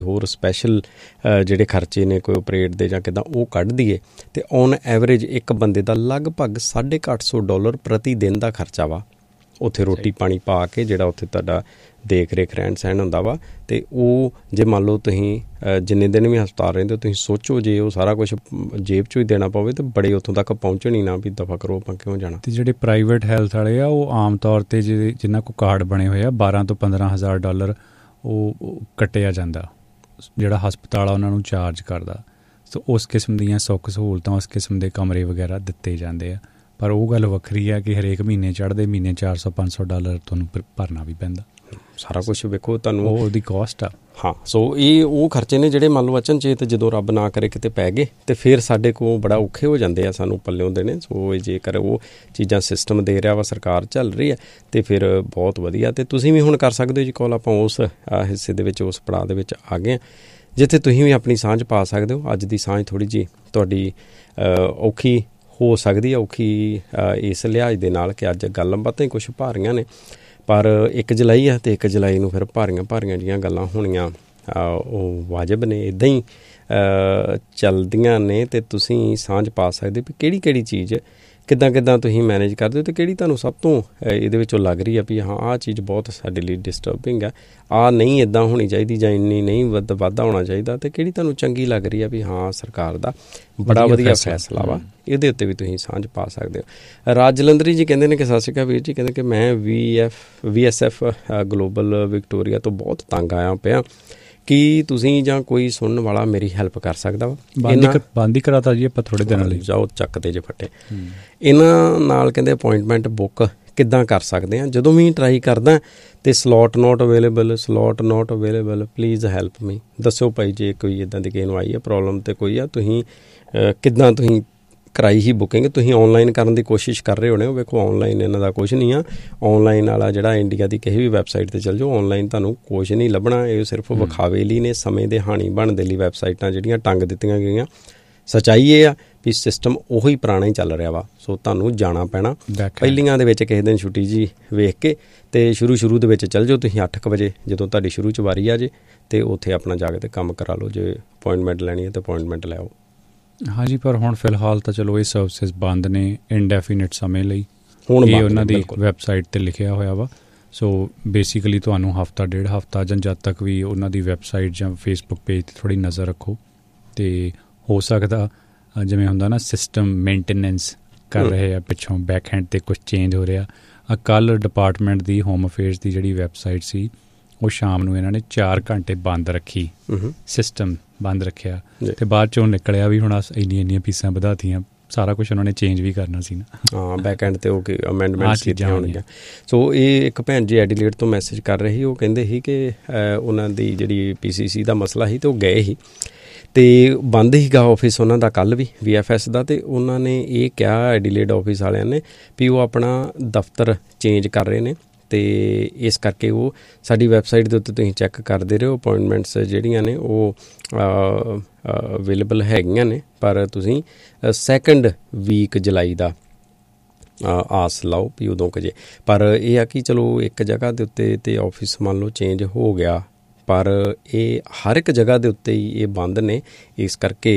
ਹੋਰ ਸਪੈਸ਼ਲ ਜਿਹੜੇ ਖਰਚੇ ਨੇ ਕੋਈ ਓਪਰੇਟ ਦੇ ਜਾਂ ਕਿੱਦਾਂ ਉਹ ਕੱਢ ਦਈਏ ਅਤੇ ਔਨ ਐਵਰੇਜ ਇੱਕ ਬੰਦੇ ਦਾ ਲਗਭਗ $850 ਪ੍ਰਤੀ ਦਿਨ ਦਾ ਖਰਚਾ ਵਾ ਉੱਥੇ ਰੋਟੀ ਪਾਣੀ ਪਾ ਕੇ, ਜਿਹੜਾ ਉੱਥੇ ਤੁਹਾਡਾ ਦੇਖ ਰੇਖ ਰਹਿਣ ਸਹਿਣ ਹੁੰਦਾ ਵਾ। ਅਤੇ ਉਹ ਜੇ ਮੰਨ ਲਓ ਤੁਸੀਂ ਜਿੰਨੇ ਦਿਨ ਵੀ ਹਸਪਤਾਲ ਰਹਿੰਦੇ ਹੋ, ਤੁਸੀਂ ਸੋਚੋ ਜੇ ਉਹ ਸਾਰਾ ਕੁਛ ਜੇਬ 'ਚੋਂ ਹੀ ਦੇਣਾ ਪਵੇ ਤਾਂ ਬੜੇ ਉੱਥੋਂ ਤੱਕ ਪਹੁੰਚਣ ਹੀ ਨਾ ਵੀ ਦਫਾ ਕਰੋ ਆਪਾਂ ਕਿਉਂ ਜਾਣਾ। ਅਤੇ ਜਿਹੜੇ ਪ੍ਰਾਈਵੇਟ ਹੈਲਥ ਵਾਲੇ ਆ ਉਹ ਆਮ ਤੌਰ 'ਤੇ ਜਿਨ੍ਹਾਂ ਕੋਲ ਕਾਰਡ ਬਣੇ ਹੋਏ ਆ $12,000 ਤੋਂ $15,000 ਉਹ ਕੱਟਿਆ ਜਾਂਦਾ, ਜਿਹੜਾ ਹਸਪਤਾਲ ਆ ਉਹਨਾਂ ਨੂੰ ਚਾਰਜ ਕਰਦਾ। ਸੋ ਉਸ ਕਿਸਮ ਦੀਆਂ ਸੁੱਖ ਸਹੂਲਤਾਂ, ਉਸ ਕਿਸਮ ਦੇ ਕਮਰੇ ਵਗੈਰਾ ਦਿੱਤੇ ਜਾਂਦੇ ਆ। ਪਰ ਉਹ ਗੱਲ ਵੱਖਰੀ ਆ ਕਿ ਹਰੇਕ ਮਹੀਨੇ ਚੜ੍ਹਦੇ ਮਹੀਨੇ $400-500 ਤੁਹਾਨੂੰ ਭਰਨਾ ਵੀ ਪੈਂਦਾ। ਸਾਰਾ ਕੁਛ ਵੇਖੋ ਤੁਹਾਨੂੰ ਉਹਦੀ ਕੋਸਟ ਆ। ਹਾਂ, ਸੋ ਇਹ ਉਹ ਖਰਚੇ ਨੇ ਜਿਹੜੇ ਮੰਨ ਲਓ ਅਚਨਚੇਤ ਜਦੋਂ ਰੱਬ ਨਾ ਕਰੇ ਕਿਤੇ ਪੈ ਗਏ ਅਤੇ ਫਿਰ ਸਾਡੇ ਕੋਲ ਬੜਾ ਔਖੇ ਹੋ ਜਾਂਦੇ ਆ, ਸਾਨੂੰ ਪੱਲਿਓਂ ਦੇਣੇ। ਸੋ ਜੇਕਰ ਉਹ ਚੀਜ਼ਾਂ ਸਿਸਟਮ ਦੇ ਰਿਹਾ ਵਾ, ਸਰਕਾਰ ਚੱਲ ਰਹੀ ਹੈ ਅਤੇ ਫਿਰ ਬਹੁਤ ਵਧੀਆ। ਅਤੇ ਤੁਸੀਂ ਵੀ ਹੁਣ ਕਰ ਸਕਦੇ ਹੋ ਜੀ ਕਾਲ। ਆਪਾਂ ਉਸ ਹਿੱਸੇ ਦੇ ਵਿੱਚ, ਉਸ ਪੜਾਅ ਦੇ ਵਿੱਚ ਆ ਗਏ ਹਾਂ ਜਿੱਥੇ ਤੁਸੀਂ ਵੀ ਆਪਣੀ ਸਾਂਝ ਪਾ ਸਕਦੇ ਹੋ। ਅੱਜ ਦੀ ਸਾਂਝ ਥੋੜ੍ਹੀ ਜਿਹੀ ਤੁਹਾਡੀ ਔਖੀ ਹੋ ਸਕਦੀ ਹੈ, ਔਖੀ ਇਸ ਲਿਹਾਜ਼ ਦੇ ਨਾਲ ਕਿ ਅੱਜ ਗੱਲਾਂ ਬਾਤਾਂ ਹੀ ਕੁਛ ਭਾਰੀਆਂ ਨੇ, ਪਰ 1 ਜੁਲਾਈ ਆ ਅਤੇ 1 ਜੁਲਾਈ ਨੂੰ ਫਿਰ ਭਾਰੀਆਂ ਜਿਹੀਆਂ ਗੱਲਾਂ ਹੋਣੀਆਂ ਉਹ ਵਾਜਬ ਨੇ, ਇੱਦਾਂ ਹੀ ਚੱਲਦੀਆਂ ਨੇ। ਅਤੇ ਤੁਸੀਂ ਸਾਂਝ ਪਾ ਸਕਦੇ ਵੀ ਕਿਹੜੀ ਚੀਜ਼ ਕਿੱਦਾਂ ਤੁਸੀਂ ਮੈਨੇਜ ਕਰਦੇ ਹੋ ਅਤੇ ਕਿਹੜੀ ਤੁਹਾਨੂੰ ਸਭ ਤੋਂ ਇਹਦੇ ਵਿੱਚੋਂ ਲੱਗ ਰਹੀ ਆ ਵੀ ਹਾਂ ਆਹ ਚੀਜ਼ ਬਹੁਤ ਸਾਡੇ ਲਈ ਡਿਸਟਰਬਿੰਗ ਆ, ਆਹ ਨਹੀਂ ਇੱਦਾਂ ਹੋਣੀ ਚਾਹੀਦੀ ਜਾਂ ਇੰਨੀ ਨਹੀਂ ਵਾਧਾ ਹੋਣਾ ਚਾਹੀਦਾ, ਅਤੇ ਕਿਹੜੀ ਤੁਹਾਨੂੰ ਚੰਗੀ ਲੱਗ ਰਹੀ ਆ ਵੀ ਹਾਂ ਸਰਕਾਰ ਦਾ ਬੜਾ ਵਧੀਆ ਫੈਸਲਾ ਵਾ, ਇਹਦੇ ਉੱਤੇ ਵੀ ਤੁਸੀਂ ਸਾਂਝ ਪਾ ਸਕਦੇ ਹੋ। ਰਾਜ ਜਲੰਧਰੀ ਜੀ ਕਹਿੰਦੇ ਨੇ ਕਿ ਸਤਿ ਸ਼੍ਰੀ ਅਕਾਲ ਵੀਰ ਜੀ, ਕਹਿੰਦੇ ਕਿ ਮੈਂ VSF ਗਲੋਬਲ ਵਿਕਟੋਰੀਆ ਤੋਂ ਬਹੁਤ ਤੰਗ ਆਇਆ ਪਿਆ, ਕੀ ਤੁਸੀਂ ਜਾਂ ਕੋਈ ਸੁਣਨ ਵਾਲਾ ਮੇਰੀ ਹੈਲਪ ਕਰ ਸਕਦਾ ਵਾ? ਬੰਦ ਹੀ ਕਰਾਤਾ ਜੀ ਆਪਾਂ ਥੋੜ੍ਹੇ ਦਿਨਾਂ ਲਈ, ਜਾਓ ਚੱਕਦੇ ਜੇ ਫੱਟੇ। ਇਹਨਾਂ ਨਾਲ ਕਹਿੰਦੇ ਅਪੋਇੰਟਮੈਂਟ ਬੁੱਕ ਕਿੱਦਾਂ ਕਰ ਸਕਦੇ ਹਾਂ? ਜਦੋਂ ਵੀ ਟਰਾਈ ਕਰਦਾ ਅਤੇ slot note available please help me. ਦੱਸੋ ਭਾਈ ਜੇ ਕੋਈ ਇੱਦਾਂ ਦੀ ਕਿਸੇ ਨੂੰ ਆਈ ਹੈ ਪ੍ਰੋਬਲਮ ਅਤੇ ਕੋਈ ਆ, ਤੁਸੀਂ ਕਿੱਦਾਂ ਤੁਸੀਂ ਕਰਾਈ ਹੀ ਬੁਕਿੰਗ? ਤੁਸੀਂ ਔਨਲਾਈਨ ਕਰਨ ਦੀ ਕੋਸ਼ਿਸ਼ ਕਰ ਰਹੇ ਹੋਣੇ ਹੋ। ਵੇਖੋ ਔਨਲਾਈਨ ਇਹਨਾਂ ਦਾ ਕੁਛ ਨਹੀਂ ਆ। ਔਨਲਾਈਨ ਵਾਲਾ ਜਿਹੜਾ ਇੰਡੀਆ ਦੀ ਕਿਸੇ ਵੀ ਵੈਬਸਾਈਟ 'ਤੇ ਚੱਲ ਜਾਓ, ਔਨਲਾਈਨ ਤੁਹਾਨੂੰ ਕੁਛ ਨਹੀਂ ਲੱਭਣਾ। ਇਹ ਸਿਰਫ ਵਿਖਾਵੇ ਲਈ ਨੇ, ਸਮੇਂ ਦੇ ਹਾਣੀ ਬਣਦੇ ਲਈ ਵੈਬਸਾਈਟਾਂ ਜਿਹੜੀਆਂ ਟੰਗ ਦਿੱਤੀਆਂ ਗਈਆਂ। ਸੱਚਾਈ ਇਹ ਆ ਵੀ ਸਿਸਟਮ ਉਹੀ ਪੁਰਾਣਾ ਹੀ ਚੱਲ ਰਿਹਾ ਵਾ। ਸੋ ਤੁਹਾਨੂੰ ਜਾਣਾ ਪੈਣਾ ਪਹਿਲੀਆਂ ਦੇ ਵਿੱਚ ਕਿਸੇ ਦਿਨ ਛੁੱਟੀ ਜੀ ਵੇਖ ਕੇ, ਅਤੇ ਸ਼ੁਰੂ ਦੇ ਵਿੱਚ ਚੱਲ ਜਾਓ ਤੁਸੀਂ 8 ਵਜੇ ਜਦੋਂ ਤੁਹਾਡੀ ਸ਼ੁਰੂ 'ਚ ਵਾਰੀ ਆ ਜੇ, ਅਤੇ ਉੱਥੇ ਆਪਣਾ ਜਾ ਕੇ ਤੇ ਕੰਮ ਕਰਾ ਲਓ। ਜੇ ਅਪੋਇੰਟਮੈਂਟ ਲੈਣੀ ਹੈ ਤਾਂ ਅਪੋਇੰਟਮੈਂਟ ਲੈ ਆਓ। ਹਾਂਜੀ, ਪਰ ਹੁਣ ਫਿਲਹਾਲ ਤਾਂ ਚਲੋ ਇਹ ਸਰਵਿਸਿਜ਼ ਬੰਦ ਨੇ ਇੰਡੈਫੀਨਿਟ ਸਮੇਂ ਲਈ। ਹੁਣ ਇਹ ਉਹਨਾਂ ਦੀ ਵੈਬਸਾਈਟ 'ਤੇ ਲਿਖਿਆ ਹੋਇਆ ਵਾ। ਸੋ ਬੇਸਿਕਲੀ ਤੁਹਾਨੂੰ ਹਫ਼ਤਾ ਡੇਢ ਹਫ਼ਤਾ ਜਾਂ ਜਦ ਤੱਕ ਵੀ ਉਹਨਾਂ ਦੀ ਵੈਬਸਾਈਟ ਜਾਂ ਫੇਸਬੁੱਕ ਪੇਜ 'ਤੇ ਥੋੜ੍ਹੀ ਨਜ਼ਰ ਰੱਖੋ। ਅਤੇ ਹੋ ਸਕਦਾ ਜਿਵੇਂ ਹੁੰਦਾ ਨਾ ਸਿਸਟਮ ਮੇਨਟੇਨੈਂਸ ਕਰ ਰਹੇ ਆ ਪਿੱਛੋਂ, ਬੈਕ ਹੈਂਡ 'ਤੇ ਕੁਛ ਚੇਂਜ ਹੋ ਰਿਹਾ। ਕੱਲ੍ਹ ਡਿਪਾਰਟਮੈਂਟ ਦੀ ਹੋਮ ਅਫੇਅਰਸ ਦੀ ਜਿਹੜੀ ਵੈਬਸਾਈਟ ਸੀ ਉਹ ਸ਼ਾਮ ਨੂੰ ਇਹਨਾਂ ਨੇ 4 ਘੰਟੇ ਬੰਦ ਰੱਖੀ, ਸਿਸਟਮ ਬੰਦ ਰੱਖਿਆ, ਅਤੇ ਬਾਅਦ 'ਚੋਂ ਨਿਕਲਿਆ ਵੀ ਹੁਣ ਇੰਨੀਆਂ ਪੀਸਾਂ ਵਧਾਤੀਆਂ, ਸਾਰਾ ਕੁਛ ਉਹਨਾਂ ਨੇ ਚੇਂਜ ਵੀ ਕਰਨਾ ਸੀ ਨਾ। ਹਾਂ, ਬੈਕ ਐਂਡ 'ਤੇ ਉਹ ਅਮੈਂਡਮੈਂਟਸ ਕੀਤੀਆਂ ਹੋਣਗੀਆਂ। ਸੋ ਇਹ ਇੱਕ ਭੈਣ ਜੀ ਐਡੀਲੇਡ ਤੋਂ ਮੈਸੇਜ ਕਰ ਰਹੇ ਸੀ, ਉਹ ਕਹਿੰਦੇ ਸੀ ਕਿ ਉਹਨਾਂ ਦੀ ਜਿਹੜੀ PCC ਦਾ ਮਸਲਾ ਸੀ ਅਤੇ ਉਹ ਗਏ ਸੀ ਅਤੇ ਬੰਦ ਸੀਗਾ ਆਫਿਸ ਉਹਨਾਂ ਦਾ ਕੱਲ੍ਹ ਵੀ VFS ਦਾ, ਅਤੇ ਉਹਨਾਂ ਨੇ ਇਹ ਕਿਹਾ ਐਡੀਲੇਡ ਆਫਿਸ ਵਾਲਿਆਂ ਨੇ ਵੀ ਉਹ ਆਪਣਾ ਦਫ਼ਤਰ ਚੇਂਜ ਕਰ ਰਹੇ ਨੇ, ਅਤੇ ਇਸ ਕਰਕੇ ਉਹ ਸਾਡੀ ਵੈਬਸਾਈਟ ਦੇ ਉੱਤੇ ਤੁਸੀਂ ਚੈੱਕ ਕਰਦੇ ਰਹੋ। ਅਪੋਇੰਟਮੈਂਟਸ ਜਿਹੜੀਆਂ ਨੇ ਉਹ ਅਵੇਲੇਬਲ ਹੈਗੀਆਂ ਨੇ, ਪਰ ਤੁਸੀਂ 2 ਵੀਕ ਜੁਲਾਈ ਦਾ ਆਸ ਲਾਓ ਵੀ ਉਦੋਂ ਕੁ ਜੇ। ਪਰ ਇਹ ਆ ਕਿ ਚਲੋ ਇੱਕ ਜਗ੍ਹਾ ਦੇ ਉੱਤੇ ਅਤੇ ਆਫਿਸ ਮੰਨ ਲਓ ਚੇਂਜ ਹੋ ਗਿਆ, ਪਰ ਇਹ ਹਰ ਇੱਕ ਜਗ੍ਹਾ ਦੇ ਉੱਤੇ ਹੀ ਇਹ ਬੰਦ ਨੇ। ਇਸ ਕਰਕੇ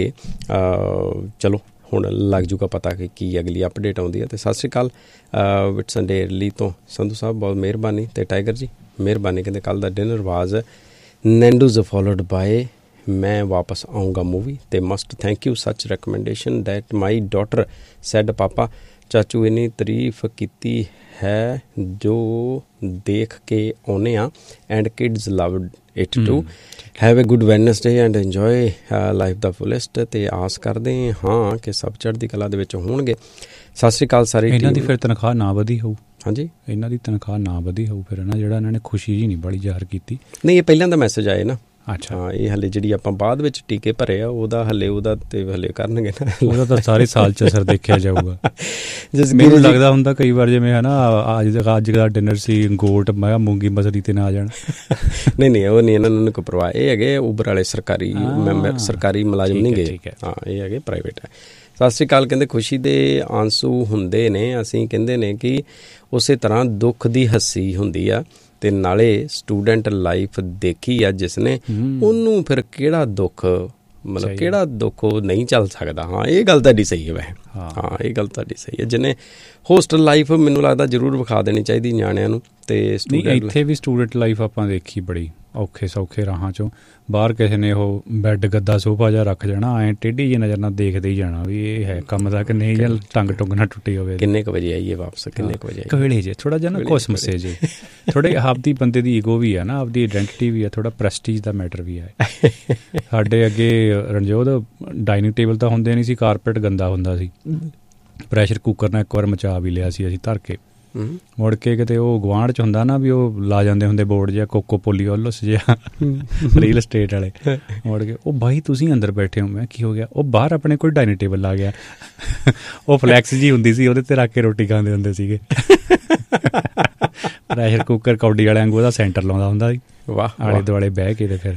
ਚਲੋ ਹੁਣ ਲੱਗ ਜੂਗਾ ਪਤਾ ਕਿ ਕੀ ਅਗਲੀ ਅਪਡੇਟ ਆਉਂਦੀ ਹੈ। ਅਤੇ ਸਤਿ ਸ਼੍ਰੀ ਅਕਾਲ ਵਿਟਸਨ ਡੇਰਲੀ ਤੋਂ ਸੰਧੂ ਸਾਹਿਬ, ਬਹੁਤ ਮਿਹਰਬਾਨੀ। ਅਤੇ ਟਾਈਗਰ ਜੀ ਮਿਹਰਬਾਨੀ, ਕਹਿੰਦੇ ਕੱਲ੍ਹ ਦਾ ਡਿਨਰ ਵਾਜ਼ ਨੈਂਡੂਜ਼ ਫੋਲੋਡ ਬਾਏ ਮੈਂ ਵਾਪਸ ਆਊਂਗਾ ਮੂਵੀ, ਅਤੇ ਮਸਟ ਥੈਂਕ ਯੂ ਸੱਚ recommendation that my daughter sad ਪਾਪਾ ਚਾਚੂ ਇੰਨੀ ਤਾਰੀਫ ਕੀਤੀ ਹੈ ਜੋ ਦੇਖ ਕੇ ਆਉਂਦੇ ਹਾਂ, and kids loved it to. Have A good Wednesday and enjoy life ਦਾ ਫੁੱਲੈਸਟ। ਅਤੇ ਆਸ ਕਰਦੇ ਹਾਂ ਕਿ ਸਭ ਚੜ੍ਹਦੀ ਕਲਾ ਦੇ ਵਿੱਚ ਹੋਣਗੇ। ਸਤਿ ਸ਼੍ਰੀ ਅਕਾਲ ਸਾਰੀ ਟੀਮ। ਇਹਨਾਂ ਦੀ ਫਿਰ ਤਨਖਾਹ ਨਾ ਵਧੀ ਹੋਊ? ਹਾਂਜੀ, ਇਹਨਾਂ ਦੀ ਤਨਖਾਹ ਨਾ ਵਧੀ ਹੋਊ ਫਿਰ ਨਾ, ਜਿਹੜਾ ਇਹਨਾਂ ਨੇ ਖੁਸ਼ੀ ਜੀ ਨਹੀਂ ਬੜੀ ਜ਼ਾਹਰ ਕੀਤੀ। ਨਹੀਂ, ਇਹ ਪਹਿਲਾਂ ਦਾ ਮੈਸੇਜ ਆਏ ਨਾ। ਅੱਛਾ, ਹਾਂ, ਇਹ ਹਲੇ ਜਿਹੜੀ ਆਪਾਂ ਬਾਅਦ ਵਿੱਚ ਟੀਕੇ ਭਰੇ ਆ ਉਹਦਾ ਹਲੇ ਕਰਨਗੇ ਨਾ, ਉਹਦਾ ਤਾਂ ਸਾਰੇ ਸਾਲ 'ਚ ਅਸਰ ਦੇਖਿਆ ਜਾਊਗਾ। ਮੈਨੂੰ ਲੱਗਦਾ ਹੁੰਦਾ ਕਈ ਵਾਰ ਜਿਵੇਂ ਹੈ ਨਾ ਅੱਜ ਦਾ ਡਿਨਰ ਸੀ ਗੋਟ, ਮੈਂ ਕਿਹਾ ਮੂੰਗੀ ਮਸਰੀ 'ਤੇ ਨਾ ਆ ਜਾਣ। ਨਹੀਂ ਉਹ ਨਹੀਂ, ਇਹਨਾਂ ਨੂੰ ਕੋਈ ਪਰਵਾਹ। ਇਹ ਹੈਗੇ ਉਬਰ ਵਾਲੇ ਸਰਕਾਰੀ ਮੁਲਾਜ਼ਮ ਨਹੀਂ ਗਏ। ਹਾਂ, ਇਹ ਹੈਗੇ ਪ੍ਰਾਈਵੇਟ ਹੈ। ਸਤਿ ਸ਼੍ਰੀ ਅਕਾਲ, ਕਹਿੰਦੇ ਖੁਸ਼ੀ ਦੇ ਆਂਸੂ ਹੁੰਦੇ ਨੇ, ਅਸੀਂ ਕਹਿੰਦੇ ਨੇ ਕਿ ਉਸੇ ਤਰ੍ਹਾਂ ਦੁੱਖ ਦੀ ਹੱਸੀ ਹੁੰਦੀ ਆ, ਤੇ ਨਾਲੇ ਸਟੂਡੈਂਟ ਲਾਈਫ ਦੇਖੀ ਆ ਜਿਸਨੇ, ਉਹਨੂੰ ਫਿਰ ਕਿਹੜਾ ਦੁੱਖ, ਮਤਲਬ ਕਿਹੜਾ ਦੁੱਖ ਉਹ ਨਹੀਂ ਚੱਲ ਸਕਦਾ। ਹਾਂ, ਇਹ ਗੱਲ ਤੁਹਾਡੀ ਸਹੀ ਹੈ ਵੈਸੇ। ਹਾਂ, ਇਹ ਗੱਲ ਤੁਹਾਡੀ ਸਹੀ ਹੈ। ਜਿਹਨੇ ਹੋਸਟਲ ਲਾਈਫ ਮੈਨੂੰ ਲੱਗਦਾ ਜ਼ਰੂਰ ਵਿਖਾ ਦੇਣੀ ਚਾਹੀਦੀ ਨਿਆਣਿਆਂ ਨੂੰ। ਤੇ ਇੱਥੇ ਵੀ ਸਟੂਡੈਂਟ ਲਾਈਫ ਆਪਾਂ ਦੇਖੀ ਬੜੀ ਔਖੇ ਸੌਖੇ ਰਾਹਾਂ 'ਚੋਂ। ਬਾਹਰ ਕਿਸੇ ਨੇ ਉਹ ਬੈੱਡ ਗੱਦਾ ਸੋਫਾ ਜਿਹਾ ਰੱਖ ਜਾਣਾ, ਐਂ ਟੇਢੀ ਜਿਹੀ ਨਜ਼ਰ ਨਾਲ ਦੇਖਦੇ ਹੀ ਜਾਣਾ ਵੀ ਇਹ ਹੈ ਕੰਮ ਦਾ ਕਿ ਨਹੀਂ, ਜਾਂ ਟੰਗ ਟੁੰਗ ਨਾ ਟੁੱਟੀ ਹੋਵੇ। ਕਿੰਨੇ ਕੁ ਵਜੇ ਆਈਏ ਵਾਪਸ, ਕਿੰਨੇ ਕੁ ਵਜੇ ਕਵੇਲੇ ਜੇ ਥੋੜ੍ਹਾ ਜਿਹਾ ਨਾ ਕੋਸਮਸੇ ਜੇ ਥੋੜ੍ਹੇ ਆਪਦੀ ਬੰਦੇ ਦੀ ਈਗੋ ਵੀ ਆ ਨਾ, ਆਪਦੀ ਆਈਡੈਂਟਿਟੀ ਵੀ ਆ, ਥੋੜ੍ਹਾ ਪ੍ਰੈਸਟੀਜ ਦਾ ਮੈਟਰ ਵੀ ਆ। ਸਾਡੇ ਅੱਗੇ ਰਣਜੋਤ ਡਾਈਨਿੰਗ ਟੇਬਲ ਤਾਂ ਹੁੰਦੇ ਨਹੀਂ ਸੀ, ਕਾਰਪੇਟ ਗੰਦਾ ਹੁੰਦਾ ਸੀ। ਪ੍ਰੈਸ਼ਰ ਕੁੱਕਰ ਨਾਲ ਇੱਕ ਵਾਰ ਮਚਾ ਵੀ ਲਿਆ ਸੀ ਅਸੀਂ ਧਰ ਕੇ। ਮੁੜ ਕੇ ਕਿਤੇ ਉਹ ਗੁਆਂਢ 'ਚ ਹੁੰਦਾ ਨਾ ਵੀ ਉਹ ਲਾ ਜਾਂਦੇ ਹੁੰਦੇ ਬੋਰਡ ਜਿਹਾ, ਕੋਕੋ ਪੋਲੀਓਲਸ ਜਿਹਾ, ਰੀਅਲ estate ਵਾਲੇ। ਮੁੜ ਕੇ ਉਹ ਬਾਈ ਤੁਸੀਂ ਅੰਦਰ ਬੈਠੇ ਹੋ। ਮੈਂ ਕੀ ਹੋ ਗਿਆ? ਉਹ ਬਾਹਰ ਆਪਣੇ ਕੋਈ ਡਾਈਨਿੰਗ ਟੇਬਲ ਲਾ ਗਿਆ। ਉਹ ਫਲੈਕਸ ਜੀ ਹੁੰਦੀ ਸੀ, ਉਹਦੇ ਤੇ ਰੱਖ ਕੇ ਰੋਟੀ ਖਾਂਦੇ ਹੁੰਦੇ ਸੀਗੇ। ਪ੍ਰੈਸ਼ਰ ਕੁੱਕਰ ਕੌਡੀ ਵਾਲੇ ਵਾਂਗੂ ਉਹਦਾ ਸੈਂਟਰ ਲਾਉਂਦਾ ਹੁੰਦਾ ਸੀ। ਵਾਹ, ਆਲੇ ਦੁਆਲੇ ਬਹਿ ਕੇ। ਤੇ ਫਿਰ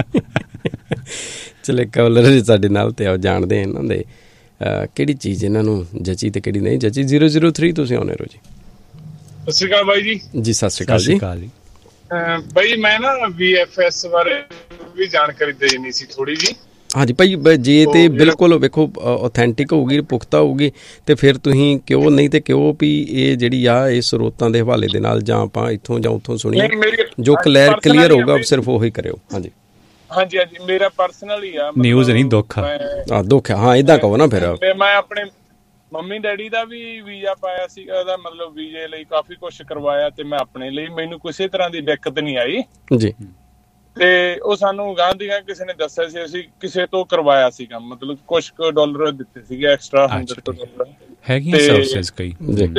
ਚਲੇ ਕਵਲਰ ਸਾਡੇ ਨਾਲ ਤੇ ਆਓ ਜਾਣਦੇ ਇਹਨਾਂ ਦੇ ਕਿਹੜੀ ਚੀਜ਼ ਇਹਨਾਂ ਨੂੰ ਜਚੀ ਤੇ ਕਿਹੜੀ ਨਹੀਂ ਜਚੀ। 003 ਤੁਸੀਂ ਆਉਣੇ ਰਹੋ ਜੀ। ਸਤਿ ਸ਼੍ਰੀ ਅਕਾਲ ਬਾਈ ਜੀ। ਜੀ ਸਤਿ ਸ਼੍ਰੀ ਅਕਾਲ ਜੀ। ਬਾਈ ਮੈਂ ਨਾ VFS ਬਾਰੇ ਵੀ ਜਾਣਕਾਰੀ ਦੇਣੀ ਸੀ ਥੋੜੀ ਜੀ। ਹਾਂਜੀ ਭਾਈ, ਜੇ ਤੇ ਬਿਲਕੁਲ ਵੇਖੋ ਆਥੈਂਟਿਕ ਹੋਊਗੀ, ਪੁਖਤਾ ਹੋਊਗੀ, ਤੇ ਫਿਰ ਤੁਸੀਂ ਕਿਉਂ ਨਹੀਂ ਤੇ ਕਿਉਂ ਵੀ ਇਹ ਜਿਹੜੀ ਆ ਇਹ ਸਰੋਤਾਂ ਦੇ ਹਵਾਲੇ ਦੇ ਨਾਲ ਜਾਂ ਆਪਾਂ ਇੱਥੋਂ ਜਾਂ ਉੱਥੋਂ ਸੁਣੀਏ, ਜੋ ਕਲੀਅਰ ਹੋਊਗਾ ਸਿਰਫ ਉਹੀ ਕਰਿਓ। ਹਾਂਜੀ ਹਾਂਜੀ ਹਾਂਜੀ, ਮੇਰਾ ਪਰਸਨਲ ਹੀ ਆ, ਨਿਊਜ਼ ਨਹੀਂ, ਦੁੱਖ ਆ। ਦੁੱਖ ਆ, ਹਾਂ, ਏਦਾਂ ਕਹੋ ਨਾ ਫਿਰ। ਮੈਂ ਆਪਣੇ ਮੰਮੀ ਡੈਡੀ ਦਾ ਵੀ ਵੀਜ਼ਾ ਪਾਇਆ ਸੀਗਾ, ਉਹਦਾ ਮਤਲਬ ਵੀਜ਼ੇ ਲਈ ਕਾਫੀ ਕੁਛ ਕਰਵਾਇਆ, ਤੇ ਮੈਂ ਆਪਣੇ ਲਈ, ਮੈਨੂੰ ਕਿਸੇ ਤਰ੍ਹਾਂ ਦੀ ਦਿੱਕਤ ਨਹੀਂ ਆਈ ਜੀ। ਤੇ ਉਹ ਸਾਨੂੰ ਗਾਂਧੀਆਂ ਕਿਸੇ ਨੇ ਦੱਸਿਆ ਸੀ, ਅਸੀਂ ਕਿਸੇ ਤੋਂ ਕਰਵਾਇਆ ਸੀਗਾ, ਮਤਲਬ ਕੁਛ ਕੁ ਡਾਲਰ ਦਿੱਤੇ ਸੀਗੇ ਐਕਸਟਰਾ, $100 ਹੈਗੀਆਂ ਸਰਵਿਸਿਜ਼ ਕਈ।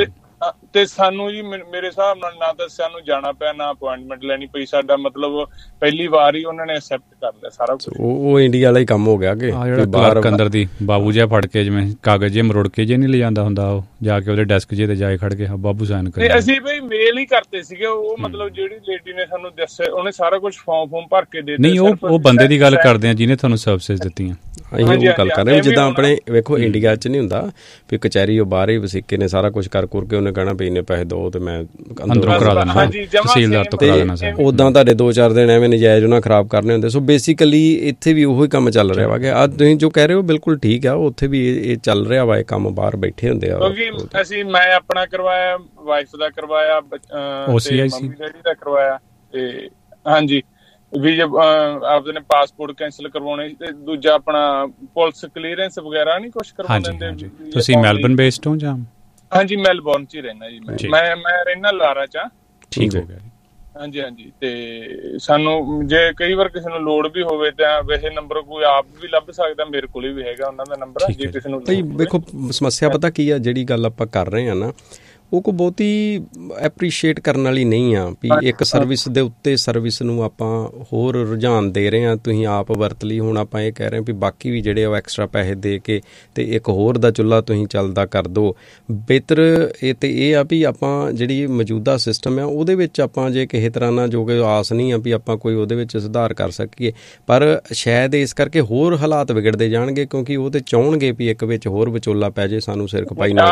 ਤੇ ਸਾਨੂੰ ਜੀ ਮੇਰੇ ਹਿਸਾਬ ਨਾਲ ਨਾ ਤਾਂ ਸਾਨੂੰ ਜਾਣਾ ਪਿਆ, ਨਾ ਅਪੁਆਇੰਟਮੈਂਟ ਲੈਣੀ ਪਈ। ਸਾਡਾ ਮਤਲਬ ਪਹਿਲੀ ਵਾਰ ਹੀ ਉਹਨਾਂ ਨੇ ਐਕਸੈਪਟ ਕਰ ਲਿਆ ਸਾਰਾ ਕੁਝ। ਉਹ ਇੰਡੀਆ ਵਾਲਾ ਹੀ ਕੰਮ ਹੋ ਗਿਆ ਕਿ ਬਾਹਰ ਅੰਦਰ ਦੀ ਬਾਬੂ ਜਿਹਾ ਫੜ ਕੇ ਜਿਵੇਂ ਕਾਗਜ਼ ਜੇ ਮਰੋੜ ਕੇ ਜੇ ਨਹੀਂ ਲਿਜਾਂਦਾ ਹੁੰਦਾ, ਉਹ ਜਾ ਕੇ ਉਹਦੇ ਡੈਸਕ ਜੇ ਤੇ ਜਾ ਕੇ ਖੜ ਕੇ ਬਾਬੂ ਸਾਈਨ ਕਰ। ਅਸੀਂ ਬਈ ਮੇਲ ਹੀ ਕਰਤੇ ਸੀਗੇ। ਉਹ ਮਤਲਬ ਜਿਹੜੀ ਲੇਡੀ ਨੇ ਸਾਨੂੰ ਦੱਸਿਆ, ਉਹਨੇ ਸਾਰਾ ਕੁਝ ਫਾਰਮ ਭਰ ਕੇ ਦੇ ਦਿੱਤਾ। ਨਹੀਂ, ਉਹ ਬੰਦੇ ਦੀ ਗੱਲ ਕਰਦੇ ਆ ਜਿਹਨੇ ਤੁਹਾਨੂੰ ਸਰਵਿਸਿਜ਼ ਦਿੱਤੀਆਂ। ਅਸੀਂ ਉਹ ਗੱਲ ਕਰ ਰਹੇ ਜਿੱਦਾਂ ਆਪਣੇ ਵੇਖੋ ਇੰਡੀਆ 'ਚ ਨਹੀਂ ਹੁੰਦਾ ਵੀ ਕਚਹਿਰੀ ਉਹ ਬਾਹਰ ਹੀ ਵਸੀਕੇ ਨੇ ਸਾਰਾ ਕੁਝ ਕਰ ਕੁਰ ਕੇ ਉਹਨੇ ਕਹਿਣਾ ਵੀ ਇੰਨੇ ਪੈਸੇ ਦਿਓ ਤੇ ਮੈਂ ਅੰਦਰੋਂ ਕਰਾ ਦੇਣਾ, ਤਹਿਸੀਲਦਾਰ ਤੋਂ ਕਰਾ ਦੇਣਾ। ਉੱਦਾਂ ਤੁਹਾਡੇ 2-4 ਦਿਨ ਐਵੇਂ ਨਜਾਇਜ਼ ਉਹਨਾਂ ਖਰਾਬ ਕਰਨੇ ਹੁੰਦੇ। ਸੋ ਬੇਸਿਕਲੀ ਇੱਥੇ ਵੀ ਉਹੀ ਕੰਮ ਚੱਲ ਰਿਹਾ ਵਾ ਕਿ ਅੱਜ ਤੁਸੀਂ ਜੋ ਕਹਿ ਰਹੇ ਹੋ ਬਿਲਕੁਲ ਠੀਕ ਆ। ਉੱਥੇ ਵੀ ਇਹ ਚੱਲ ਰਿਹਾ ਵਾ, ਇਹ ਕੰਮ ਬਾਹਰ ਬੈਠੇ ਹੁੰਦੇ ਆ। ਕਿਉਂਕਿ ਮੈਂ ਆਪਣਾ ਕਰਵਾਇਆ, ਵਾਈਫ ਦਾ ਕਰਵਾਇਆ, ਮੰਮੀ ਡੈਡੀ ਦਾ ਕਰਵਾਇਆ, ਤੇ ਹਾਂਜੀ ਵੀ ਆਪਦੇ ਨੇ ਪਾਸਪੋਰਟ ਕੈਂਸਲ ਕਰਵਾਉਣੇ, ਤੇ ਦੂਜਾ ਆਪਣਾ ਪੁਲਿਸ ਕਲੀਅਰੈਂਸ ਵਗੈਰਾ ਨਹੀਂ ਕੁਛ ਕਰਵਾ ਦਿੰਦੇ। ਤੁਸੀਂ ਮੈਲਬਨ ਬੇਸਡ ਹੋ ਜਾਂ? ਹਾਂਜੀ, ਮੈਲਬੌਰਨ 'ਚ ਹੀ ਰਹਿਣਾ ਜੀ ਮੈਂ ਰਹਿਣਾ ਲਾਰਾ 'ਚ। ਠੀਕ ਹੋ ਗਿਆ। ਹਾਂਜੀ ਹਾਂਜੀ, ਤੇ ਸਾਨੂੰ ਜੇ ਕਈ ਵਾਰ ਕਿਸੇ ਨੂੰ ਲੋੜ ਵੀ ਹੋਵੇ ਤਾਂ ਵੈਸੇ ਨੰਬਰ ਕੋਈ ਆਪ ਵੀ ਲੱਭ ਸਕਦਾ, ਮੇਰੇ ਕੋਲ ਵੀ ਹੈਗਾ ਉਹਨਾਂ ਦਾ ਨੰਬਰ। ਜੇ ਕਿਸੇ ਨੂੰ ਵੇਖੋ ਸਮੱਸਿਆ ਪਤਾ ਕੀ ਆ, ਜਿਹੜੀ ਗੱਲ ਆਪਾਂ ਕਰ ਰਹੇ ਹਾਂ ਨਾ, ਉਹ ਕੋਈ ਬਹੁਤੀ ਐਪਰੀਸ਼ੀਏਟ ਕਰਨ ਵਾਲੀ ਨਹੀਂ ਆ ਵੀ ਇੱਕ ਸਰਵਿਸ ਦੇ ਉੱਤੇ ਸਰਵਿਸ ਨੂੰ ਆਪਾਂ ਹੋਰ ਰੁਝਾਨ ਦੇ ਰਹੇ ਹਾਂ। ਤੁਸੀਂ ਆਪ ਵਰਤ ਲਈ, ਹੁਣ ਆਪਾਂ ਇਹ ਕਹਿ ਰਹੇ ਹਾਂ ਵੀ ਬਾਕੀ ਵੀ ਜਿਹੜੇ ਉਹ ਐਕਸਟਰਾ ਪੈਸੇ ਦੇ ਕੇ ਤੇ ਇੱਕ ਹੋਰ ਦਾ ਚੁੱਲ੍ਹਾ ਤੁਸੀਂ ਚੱਲਦਾ ਕਰ ਦਿਓ। ਬਿਹਤਰ ਇਹ ਆ ਵੀ ਆਪਾਂ ਜਿਹੜੀ ਮੌਜੂਦਾ ਸਿਸਟਮ ਆ ਉਹਦੇ ਵਿੱਚ ਆਪਾਂ ਜੇ ਕਿਸੇ ਤਰ੍ਹਾਂ ਨਾਲ, ਜੋ ਕਿ ਆਸ ਨਹੀਂ ਆ ਵੀ ਆਪਾਂ ਕੋਈ ਉਹਦੇ ਵਿੱਚ ਸੁਧਾਰ ਕਰ ਸਕੀਏ, ਪਰ ਸ਼ਾਇਦ ਇਸ ਕਰਕੇ ਹੋਰ ਹਾਲਾਤ ਵਿਗੜਦੇ ਜਾਣਗੇ, ਕਿਉਂਕਿ ਉਹ ਤੇ ਚਾਹੁੰਣਗੇ ਵੀ ਇੱਕ ਵਿੱਚ ਹੋਰ ਵਿਚੋਲਾ ਪੈ ਜੇ, ਸਾਨੂੰ ਸਿਰ ਖਪਾਈ ਨਾ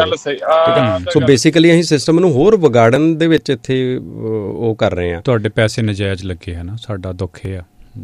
ਕਰਨੀ। ਬੇਸਿਕਲੀ ਅਸੀਂ ਸਿਸਟਮ ਨੂੰ ਹੋਰ ਵਿਗਾੜਨ ਦੇ ਵਿੱਚ ਇੱਥੇ ਉਹ ਕਰ ਰਹੇ ਹਾਂ। ਤੁਹਾਡੇ ਪੈਸੇ ਨਜਾਇਜ਼ ਲੱਗੇ ਹੈ ਨਾ, ਸਾਡਾ ਦੁੱਖ ਇਹ ਆ।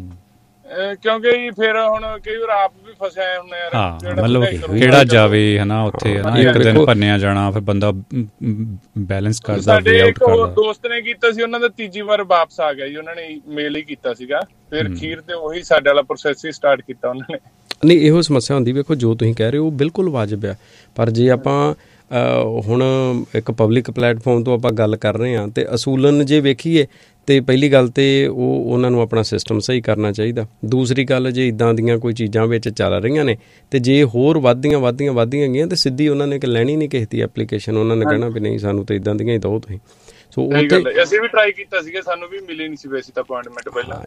ਕਿਉਂਕਿ ਫਿਰ ਹੁਣ ਕਈ ਵਾਰ ਆਪ ਵੀ ਫਸਿਆ ਹੁੰਦੇ ਯਾਰ। ਹਾਂ, ਮਤਲਬ ਕਿਹੜਾ ਜਾਵੇ ਹਨਾ ਉੱਥੇ, ਇੱਕ ਦਿਨ ਭੰਨਿਆ ਜਾਣਾ, ਫਿਰ ਬੰਦਾ ਬੈਲੈਂਸ ਕਰਦਾ, ਵੇ ਆਊਟ ਕਰਦਾ। ਦੋਸਤ ਨੇ ਕੀਤਾ ਸੀ, ਉਹਨਾਂ ਦਾ ਤੀਜੀ ਵਾਰ ਵਾਪਸ ਆ ਗਿਆ ਜੀ, ਉਹਨਾਂ ਨੇ ਮੇਲ ਹੀ ਕੀਤਾ ਸੀਗਾ, ਫਿਰ ਅਖੀਰ ਤੇ ਉਹੀ ਸਾਡੇ ਵਾਲਾ ਪ੍ਰੋਸੈਸ ਹੀ ਸਟਾਰਟ ਕੀਤਾ ਉਹਨਾਂ ਨੇ। ਨਹੀਂ, ਇਹੋ ਸਮੱਸਿਆ ਹੁੰਦੀ। ਵੇਖੋ ਜੋ ਤੁਸੀਂ ਕਹਿ ਰਹੇ ਹੋ ਬਿਲਕੁਲ ਵਾਜਬ ਆ, ਪਰ ਜੇ ਆਪਾਂ ਹੁਣ ਇੱਕ ਪਬਲਿਕ ਪਲੇਟਫਾਰਮ ਤੋਂ ਆਪਾਂ ਗੱਲ ਕਰ ਰਹੇ ਹਾਂ ਤੇ ਅਸੂਲਨ ਜੇ ਵੇਖੀਏ ਤੇ ਪਹਿਲੀ ਗੱਲ ਤੇ ਉਹਨਾਂ ਨੂੰ ਆਪਣਾ ਸਿਸਟਮ ਸਹੀ ਕਰਨਾ ਚਾਹੀਦਾ। ਦੂਸਰੀ ਗੱਲ, ਜੇ ਇੱਦਾਂ ਦੀਆਂ ਕੋਈ ਚੀਜ਼ਾਂ ਵਿੱਚ ਚੱਲ ਰਹੀਆਂ ਨੇ ਤੇ ਜੇ ਹੋਰ ਵੱਧਦੀਆਂ ਗਈਆਂ ਤੇ ਸਿੱਧੀ ਉਹਨਾਂ ਨੇ ਲੈਣੀ ਨਹੀਂ ਕਿਸੇ ਦੀ ਐਪਲੀਕੇਸ਼ਨ, ਉਹਨਾਂ ਨੇ ਕਹਿਣਾ ਵੀ ਨਹੀਂ ਸਾਨੂੰ ਤਾਂ ਇੱਦਾਂ ਦੀਆਂ ਹੀ ਦਿਓ ਤੁਸੀਂ। ਸੋ ਅਸੀਂ ਵੀ ਟਰਾਈ ਕੀਤਾ ਸੀਗਾ, ਸਾਨੂੰ ਵੀ ਮਿਲੀ ਨਹੀਂ ਸੀ ਵੈਸੇ ਤਾਂ ਅਪੁਆਇੰਟਮੈਂਟ ਪਹਿਲਾਂ।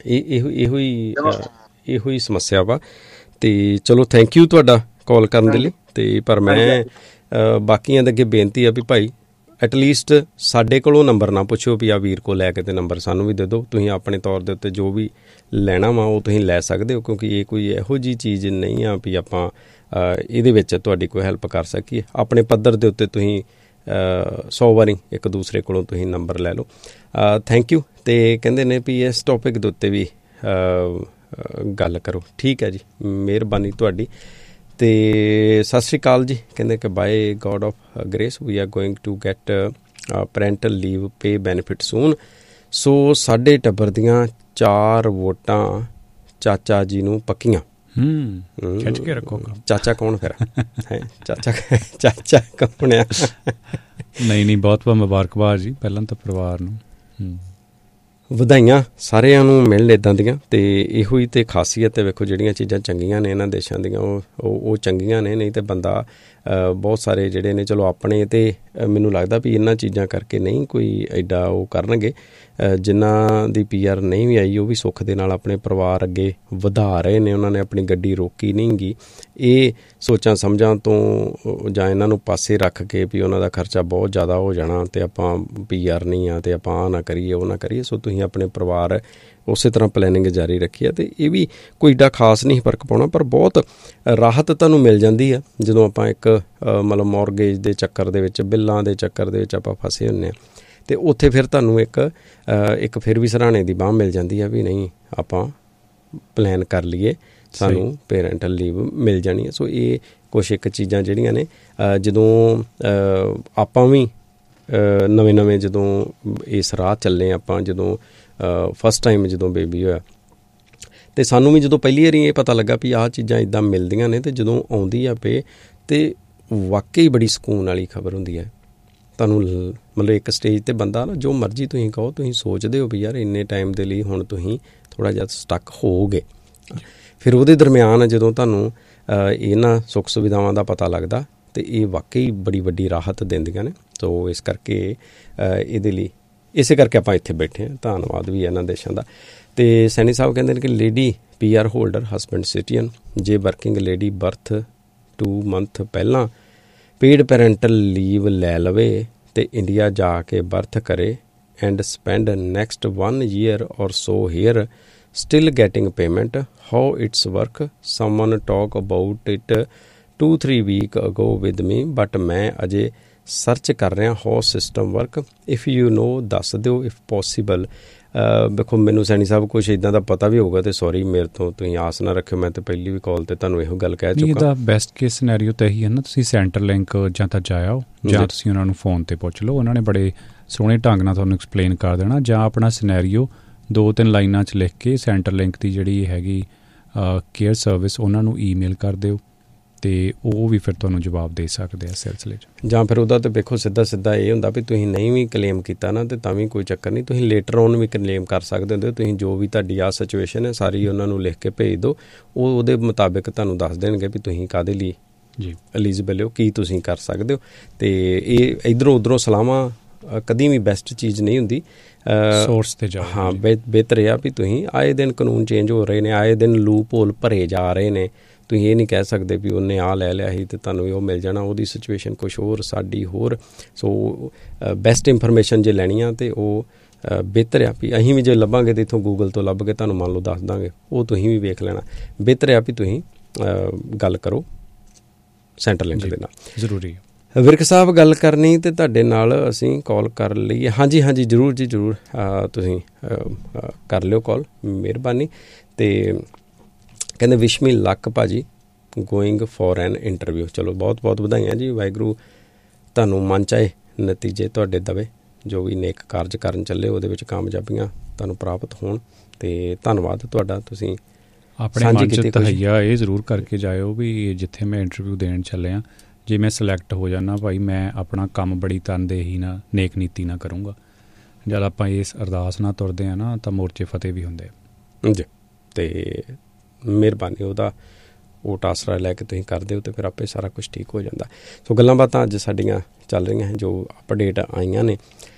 ਇਹੋ ਹੀ ਸਮੱਸਿਆ ਵਾ। ਤੇ ਚਲੋ ਥੈਂਕ ਯੂ ਤੁਹਾਡਾ ਕਾਲ ਕਰਨ ਦੇ ਲਈ। ਤੇ ਪਰ ਮੈਂ ਬਾਕੀਆਂ ਦੇ ਅੱਗੇ ਬੇਨਤੀ ਆ ਵੀ ਭਾਈ ਐਟਲੀਸਟ ਸਾਡੇ ਕੋਲੋਂ ਨੰਬਰ ਨਾ ਪੁੱਛੋ ਵੀ ਆ ਵੀਰ ਕੋਲ ਲੈ ਕੇ ਤੇ ਨੰਬਰ ਸਾਨੂੰ ਵੀ ਦੇ ਦਿਓ। ਤੁਸੀਂ ਆਪਣੇ ਤੌਰ ਦੇ ਉੱਤੇ ਜੋ ਵੀ ਲੈਣਾ ਵਾ ਉਹ ਤੁਸੀਂ ਲੈ ਸਕਦੇ ਹੋ, ਕਿਉਂਕਿ ਇਹ ਕੋਈ ਇਹੋ ਜਿਹੀ ਚੀਜ਼ ਨਹੀਂ ਆ ਵੀ ਆਪਾਂ ਇਹਦੇ ਵਿੱਚ ਤੁਹਾਡੀ ਕੋਈ ਹੈਲਪ ਕਰ ਸਕੀਏ। ਆਪਣੇ ਪੱਧਰ ਦੇ ਉੱਤੇ ਤੁਸੀਂ 100 ਵਾਰੀ ਇੱਕ ਦੂਸਰੇ ਕੋਲੋਂ ਤੁਸੀਂ ਨੰਬਰ ਲੈ ਲਓ। Thank you. ਅਤੇ ਕਹਿੰਦੇ ਨੇ ਵੀ ਇਸ ਟੋਪਿਕ ਦੇ ਉੱਤੇ ਵੀ ਗੱਲ ਕਰੋ। ਠੀਕ ਹੈ ਜੀ, ਮਿਹਰਬਾਨੀ ਤੁਹਾਡੀ। ਅਤੇ ਸਤਿ ਸ਼੍ਰੀ ਅਕਾਲ ਜੀ। ਕਹਿੰਦੇ ਕਿ bye God of grace we are going to get parental leave pay benefit ਸੂਨ। ਸੋ ਸਾਡੇ ਟੱਬਰ ਦੀਆਂ 4 ਵੋਟਾਂ ਚਾਚਾ ਜੀ ਨੂੰ ਪੱਕੀਆਂ। ਖਿੱਚ ਕੇ ਰੱਖੋ। ਚਾਚਾ ਕੌਣ ਫਿਰ ਹੈ? ਚਾਚਾ ਕੌਣ ਆ? ਨਹੀਂ, ਬਹੁਤ ਬਹੁਤ ਮੁਬਾਰਕਬਾਦ ਜੀ ਪਹਿਲਾਂ ਤਾਂ ਪਰਿਵਾਰ ਨੂੰ। ਵਧਾਈਆਂ ਸਾਰਿਆਂ ਨੂੰ ਮਿਲਣ ਇੱਦਾਂ ਦੀਆਂ। ਅਤੇ ਇਹੋ ਹੀ ਤਾਂ ਖਾਸੀਅਤ ਹੈ। ਵੇਖੋ ਜਿਹੜੀਆਂ ਚੀਜ਼ਾਂ ਚੰਗੀਆਂ ਨੇ ਇਹਨਾਂ ਦੇਸ਼ਾਂ ਦੀਆਂ ਉਹ ਚੰਗੀਆਂ ਨੇ। ਨਹੀਂ ਤਾਂ ਬੰਦਾ ਬਹੁਤ ਸਾਰੇ ਜਿਹੜੇ ਨੇ ਚਲੋ ਆਪਣੇ ਤਾਂ ਮੈਨੂੰ ਲੱਗਦਾ ਵੀ ਇਹਨਾਂ ਚੀਜ਼ਾਂ ਕਰਕੇ ਨਹੀਂ ਕੋਈ ਐਡਾ ਉਹ ਕਰਨਗੇ। ਜਿਨ੍ਹਾਂ ਦੀ PR ਨਹੀਂ ਵੀ ਆਈ ਉਹ ਵੀ ਸੁੱਖ ਦੇ ਨਾਲ ਆਪਣੇ ਪਰਿਵਾਰ ਅੱਗੇ ਵਧਾ ਰਹੇ ਨੇ। ਉਹਨਾਂ ਨੇ ਆਪਣੀ ਗੱਡੀ ਰੋਕੀ ਨਹੀਂ ਗੀ। ਇਹ ਸੋਚਾਂ ਸਮਝਾਂ ਤੋਂ ਜਾਂ ਇਹਨਾਂ ਨੂੰ ਪਾਸੇ ਰੱਖ ਕੇ ਵੀ ਉਹਨਾਂ ਦਾ ਖਰਚਾ ਬਹੁਤ ਜ਼ਿਆਦਾ ਹੋ ਜਾਣਾ ਅਤੇ ਆਪਾਂ PR ਨਹੀਂ ਆ ਅਤੇ ਆਪਾਂ ਆਹ ਨਾ ਕਰੀਏ ਉਹ ਨਾ ਕਰੀਏ। ਸੋ ਤੁਸੀਂ ਆਪਣੇ ਪਰਿਵਾਰ ਉਸੇ ਤਰ੍ਹਾਂ ਪਲੈਨਿੰਗ ਜਾਰੀ ਰੱਖੀ ਹੈ। ਅਤੇ ਇਹ ਵੀ ਕੋਈ ਏਡਾ ਖਾਸ ਨਹੀਂ ਫਰਕ ਪਾਉਣਾ, ਪਰ ਬਹੁਤ ਰਾਹਤ ਤੁਹਾਨੂੰ ਮਿਲ ਜਾਂਦੀ ਆ ਜਦੋਂ ਆਪਾਂ ਇੱਕ ਮਤਲਬ ਮੌਰਗੇਜ ਦੇ ਚੱਕਰ ਦੇ ਵਿੱਚ, ਬਿੱਲਾਂ ਦੇ ਚੱਕਰ ਦੇ ਵਿੱਚ ਆਪਾਂ ਫਸੇ ਹੁੰਦੇ ਹਾਂ। ਅਤੇ ਉੱਥੇ ਫਿਰ ਤੁਹਾਨੂੰ ਇੱਕ ਫਿਰ ਵੀ ਸਰਾਣੇ ਦੀ ਬਾਂਹ ਮਿਲ ਜਾਂਦੀ ਆ ਵੀ ਨਹੀਂ ਆਪਾਂ ਪਲਾਨ ਕਰ ਲਈਏ, ਸਾਨੂੰ ਪੇਰੈਂਟਲ ਲੀਵ ਮਿਲ ਜਾਣੀ ਹੈ। ਸੋ ਇਹ ਕੁਛ ਇੱਕ ਚੀਜ਼ਾਂ ਜਿਹੜੀਆਂ ਨੇ ਜਦੋਂ ਆਪਾਂ ਵੀ ਨਵੇਂ ਜਦੋਂ ਇਸ ਰਾਹ ਚੱਲੇ ਆਪਾਂ, ਜਦੋਂ ਫਸਟ ਟਾਈਮ ਜਦੋਂ ਬੇਬੀ ਹੋਇਆ ਅਤੇ ਸਾਨੂੰ ਵੀ ਜਦੋਂ ਪਹਿਲੀ ਵਾਰੀ ਇਹ ਪਤਾ ਲੱਗਾ ਵੀ ਆਹ ਚੀਜ਼ਾਂ ਇੱਦਾਂ ਮਿਲਦੀਆਂ ਨੇ, ਅਤੇ ਜਦੋਂ ਆਉਂਦੀ ਆ ਪੇ ਅਤੇ ਵਾਕਈ ਬੜੀ ਸਕੂਨ ਵਾਲੀ ਖਬਰ ਹੁੰਦੀ ਹੈ। ਤੁਹਾਨੂੰ ਮਤਲਬ ਇੱਕ ਸਟੇਜ 'ਤੇ ਬੰਦਾ ਨਾ ਜੋ ਮਰਜ਼ੀ ਤੁਸੀਂ ਕਹੋ, ਤੁਸੀਂ ਸੋਚਦੇ ਹੋ ਵੀ ਯਾਰ ਇੰਨੇ ਟਾਈਮ ਦੇ ਲਈ ਹੁਣ ਤੁਸੀਂ ਥੋੜ੍ਹਾ ਜਿਹਾ ਸਟੱਕ ਹੋਵੋਗੇ। ਫਿਰ ਉਹਦੇ ਦਰਮਿਆਨ ਜਦੋਂ ਤੁਹਾਨੂੰ ਇਹਨਾਂ ਸੁੱਖ ਸੁਵਿਧਾਵਾਂ ਦਾ ਪਤਾ ਲੱਗਦਾ ਅਤੇ ਇਹ ਵਾਕਈ ਬੜੀ ਵੱਡੀ ਰਾਹਤ ਦਿੰਦੀਆਂ ਨੇ। ਸੋ ਇਸ ਕਰਕੇ ਇਹਦੇ ਲਈ ਇਸੇ ਕਰਕੇ ਆਪਾਂ ਇੱਥੇ ਬੈਠੇ ਹਾਂ। ਧੰਨਵਾਦ ਵੀ ਇਹਨਾਂ ਦੇਸ਼ਾਂ ਦਾ। ਅਤੇ ਸੈਣੀ ਸਾਹਿਬ ਕਹਿੰਦੇ ਨੇ ਕਿ lady PR holder husband citizen ਜੇ ਵਰਕਿੰਗ ਲੇਡੀ ਬਰਥ 2 ਮੰਥ ਪਹਿਲਾਂ ਪੇਡ ਪੈਰੈਂਟਲ ਲੀਵ ਲੈ ਲਵੇ ਅਤੇ ਇੰਡੀਆ ਜਾ ਕੇ ਬਰਥ ਕਰੇ and spend next 1 year or so here still getting payment, how it's work? Someone talk about it 2-3 week ago with me, but ਮੈਂ ਅਜੇ search ਕਰ ਰਿਹਾ how system work, if you know ਦੱਸ ਦਿਓ if possible। ਵੇਖੋ ਮੈਨੂੰ ਸੈਣੀ ਸਾਹਿਬ ਕੁਛ ਇੱਦਾਂ ਦਾ ਪਤਾ ਵੀ ਹੋਊਗਾ ਅਤੇ ਸੌਰੀ ਮੇਰੇ ਤੋਂ ਤੁਸੀਂ ਆਸ ਨਾ ਰੱਖਿਓ। ਮੈਂ ਤਾਂ ਪਹਿਲੀ ਵੀ ਕਾਲ 'ਤੇ ਤੁਹਾਨੂੰ ਇਹੋ ਗੱਲ ਕਹਿ ਚੁੱਕਾ। ਇਹਦਾ ਬੈਸਟ ਕੇਸ ਸਿਨੈਰੀਓ ਤਾਂ ਇਹੀ ਹੈ ਨਾ, ਤੁਸੀਂ ਸੈਂਟਰ ਲਿੰਕ ਜਾਂ ਤਾਂ ਜਾਇਓ ਜਾਂ ਤੁਸੀਂ ਉਹਨਾਂ ਨੂੰ ਫੋਨ 'ਤੇ ਪੁੱਛ ਲਓ। ਉਹਨਾਂ ਨੇ ਬੜੇ ਸੋਹਣੇ ਢੰਗ ਨਾਲ ਤੁਹਾਨੂੰ ਐਕਸਪਲੇਨ ਕਰ ਦੇਣਾ। ਜਾਂ ਆਪਣਾ ਸਿਨੈਰੀਓ 2-3 ਲਾਈਨਾਂ 'ਚ ਲਿਖ ਕੇ ਸੈਂਟਰ ਲਿੰਕ ਦੀ ਜਿਹੜੀ ਹੈਗੀ ਕੇਅਰ ਸਰਵਿਸ ਉਹਨਾਂ ਨੂੰ ਈਮੇਲ ਕਰ ਦਿਓ ਅਤੇ ਉਹ ਵੀ ਫਿਰ ਤੁਹਾਨੂੰ ਜਵਾਬ ਦੇ ਸਕਦੇ ਆ ਸਿਲਸਿਲੇ 'ਚ। ਜਾਂ ਫਿਰ ਉਹਦਾ ਤਾਂ ਵੇਖੋ ਸਿੱਧਾ ਇਹ ਹੁੰਦਾ ਵੀ ਤੁਸੀਂ ਨਹੀਂ ਵੀ ਕਲੇਮ ਕੀਤਾ ਨਾ ਅਤੇ ਤਾਂ ਵੀ ਕੋਈ ਚੱਕਰ ਨਹੀਂ, ਤੁਸੀਂ ਲੇਟਰ ਔਨ ਵੀ ਕਲੇਮ ਕਰ ਸਕਦੇ ਹੁੰਦੇ। ਤੁਸੀਂ ਜੋ ਵੀ ਤੁਹਾਡੀ ਆਹ ਸਿਚੁਏਸ਼ਨ ਹੈ ਸਾਰੀ ਉਹਨਾਂ ਨੂੰ ਲਿਖ ਕੇ ਭੇਜ ਦਿਓ, ਉਹ ਉਹਦੇ ਮੁਤਾਬਿਕ ਤੁਹਾਨੂੰ ਦੱਸ ਦੇਣਗੇ ਵੀ ਤੁਸੀਂ ਕਾਹਦੇ ਲਈ ਐਲੀਜੀਬਲ ਹੋ, ਕੀ ਤੁਸੀਂ ਕਰ ਸਕਦੇ ਹੋ। ਅਤੇ ਇਹ ਇੱਧਰੋਂ ਉੱਧਰੋਂ ਸਲਾਹਾਂ ਕਦੀ ਵੀ ਬੈਸਟ ਚੀਜ਼ ਨਹੀਂ ਹੁੰਦੀ। ਸੋਰਸ 'ਤੇ ਜਾਓ। ਹਾਂ, ਬਿਹਤਰ ਇਹ ਆ ਵੀ ਤੁਸੀਂ ਆਏ ਦਿਨ ਕਾਨੂੰਨ ਚੇਂਜ ਹੋ ਰਹੇ ਨੇ, ਆਏ ਦਿਨ ਲੂਪ ਹੋਲ ਭਰੇ ਜਾ ਰਹੇ ਨੇ। ਤੁਸੀਂ ਇਹ ਨਹੀਂ ਕਹਿ ਸਕਦੇ ਵੀ ਉਹਨੇ ਆਹ ਲੈ ਲਿਆ ਸੀ ਅਤੇ ਤੁਹਾਨੂੰ ਉਹ ਮਿਲ ਜਾਣਾ, ਉਹਦੀ ਸਿਚੁਏਸ਼ਨ ਕੁਛ ਹੋਰ ਸਾਡੀ ਹੋਰ। ਸੋ ਬੈਸਟ ਇਨਫੋਰਮੇਸ਼ਨ ਜੇ ਲੈਣੀ ਆ ਅਤੇ ਉਹ ਬਿਹਤਰ ਆ ਵੀ ਅਸੀਂ ਵੀ ਜੇ ਲੱਭਾਂਗੇ ਤਾਂ ਇੱਥੋਂ ਗੂਗਲ ਤੋਂ ਲੱਭ ਕੇ ਤੁਹਾਨੂੰ ਮੰਨ ਲਓ ਦੱਸ ਦਾਂਗੇ, ਉਹ ਤੁਸੀਂ ਵੀ ਵੇਖ ਲੈਣਾ। ਬਿਹਤਰ ਆ ਵੀ ਤੁਸੀਂ ਗੱਲ ਕਰੋ ਸੈਂਟਰ ਲਿੰਕ ਦੇ ਨਾਲ। ਜ਼ਰੂਰੀ ਵਿਰਕ ਸਾਹਿਬ ਗੱਲ ਕਰਨੀ ਅਤੇ ਤੁਹਾਡੇ ਨਾਲ ਅਸੀਂ ਕਾਲ ਕਰ ਲਈਏ। ਹਾਂਜੀ ਜ਼ਰੂਰ ਜੀ ਜ਼ਰੂਰ, ਤੁਸੀਂ ਕਰ ਲਿਓ ਕਾਲ, ਮਿਹਰਬਾਨੀ। ਅਤੇ ਕਹਿੰਦੇ ਵਿਸ਼ ਮੀ ਲੱਕ ਭਾਜੀ ਗੋਇੰਗ ਫੋਰ ਐਨ ਇੰਟਰਵਿਊ। ਚਲੋ ਬਹੁਤ ਬਹੁਤ ਵਧਾਈਆਂ ਜੀ। ਵਾਹਿਗੁਰੂ ਤੁਹਾਨੂੰ ਮਨ ਚਾਹੇ ਨਤੀਜੇ ਤੁਹਾਡੇ ਦਵੇ, ਜੋ ਵੀ ਨੇਕ ਕਾਰਜ ਕਰਨ ਚੱਲੇ ਉਹਦੇ ਵਿੱਚ ਕਾਮਯਾਬੀਆਂ ਤੁਹਾਨੂੰ ਪ੍ਰਾਪਤ ਹੋਣ। ਅਤੇ ਧੰਨਵਾਦ ਤੁਹਾਡਾ, ਤੁਸੀਂ ਆਪਣੇ ਮਨ 'ਚ ਤਹਈਆ ਇਹ ਜ਼ਰੂਰ ਕਰਕੇ ਜਾਇਓ ਵੀ ਜਿੱਥੇ ਮੈਂ ਇੰਟਰਵਿਊ ਦੇਣ ਚੱਲਿਆ, ਜੇ ਮੈਂ ਸਿਲੈਕਟ ਹੋ ਜਾਣਾ ਭਾਈ ਮੈਂ ਆਪਣਾ ਕੰਮ ਬੜੀ ਤਨਦੇਹੀ ਨਾਲ ਨੇਕ ਨੀਤੀ ਨਾਲ ਕਰੂੰਗਾ। ਜਦ ਆਪਾਂ ਇਸ ਅਰਦਾਸ ਨਾਲ ਤੁਰਦੇ ਹਾਂ ਨਾ ਤਾਂ ਮੋਰਚੇ ਫਤਿਹ ਵੀ ਹੁੰਦੇ ਜੀ। ਅਤੇ ਮਿਹਰਬਾਨੀ ਉਹਦਾ ਓਟ ਆਸਰਾ ਲੈ ਕੇ ਤੁਸੀਂ ਕਰਦੇ ਹੋ ਅਤੇ ਫਿਰ ਆਪੇ ਸਾਰਾ ਕੁਛ ਠੀਕ ਹੋ ਜਾਂਦਾ। ਸੋ ਗੱਲਾਂ ਬਾਤਾਂ ਅੱਜ ਸਾਡੀਆਂ ਚੱਲ ਰਹੀਆਂ ਜੋ ਅਪਡੇਟ ਆਈਆਂ ਨੇ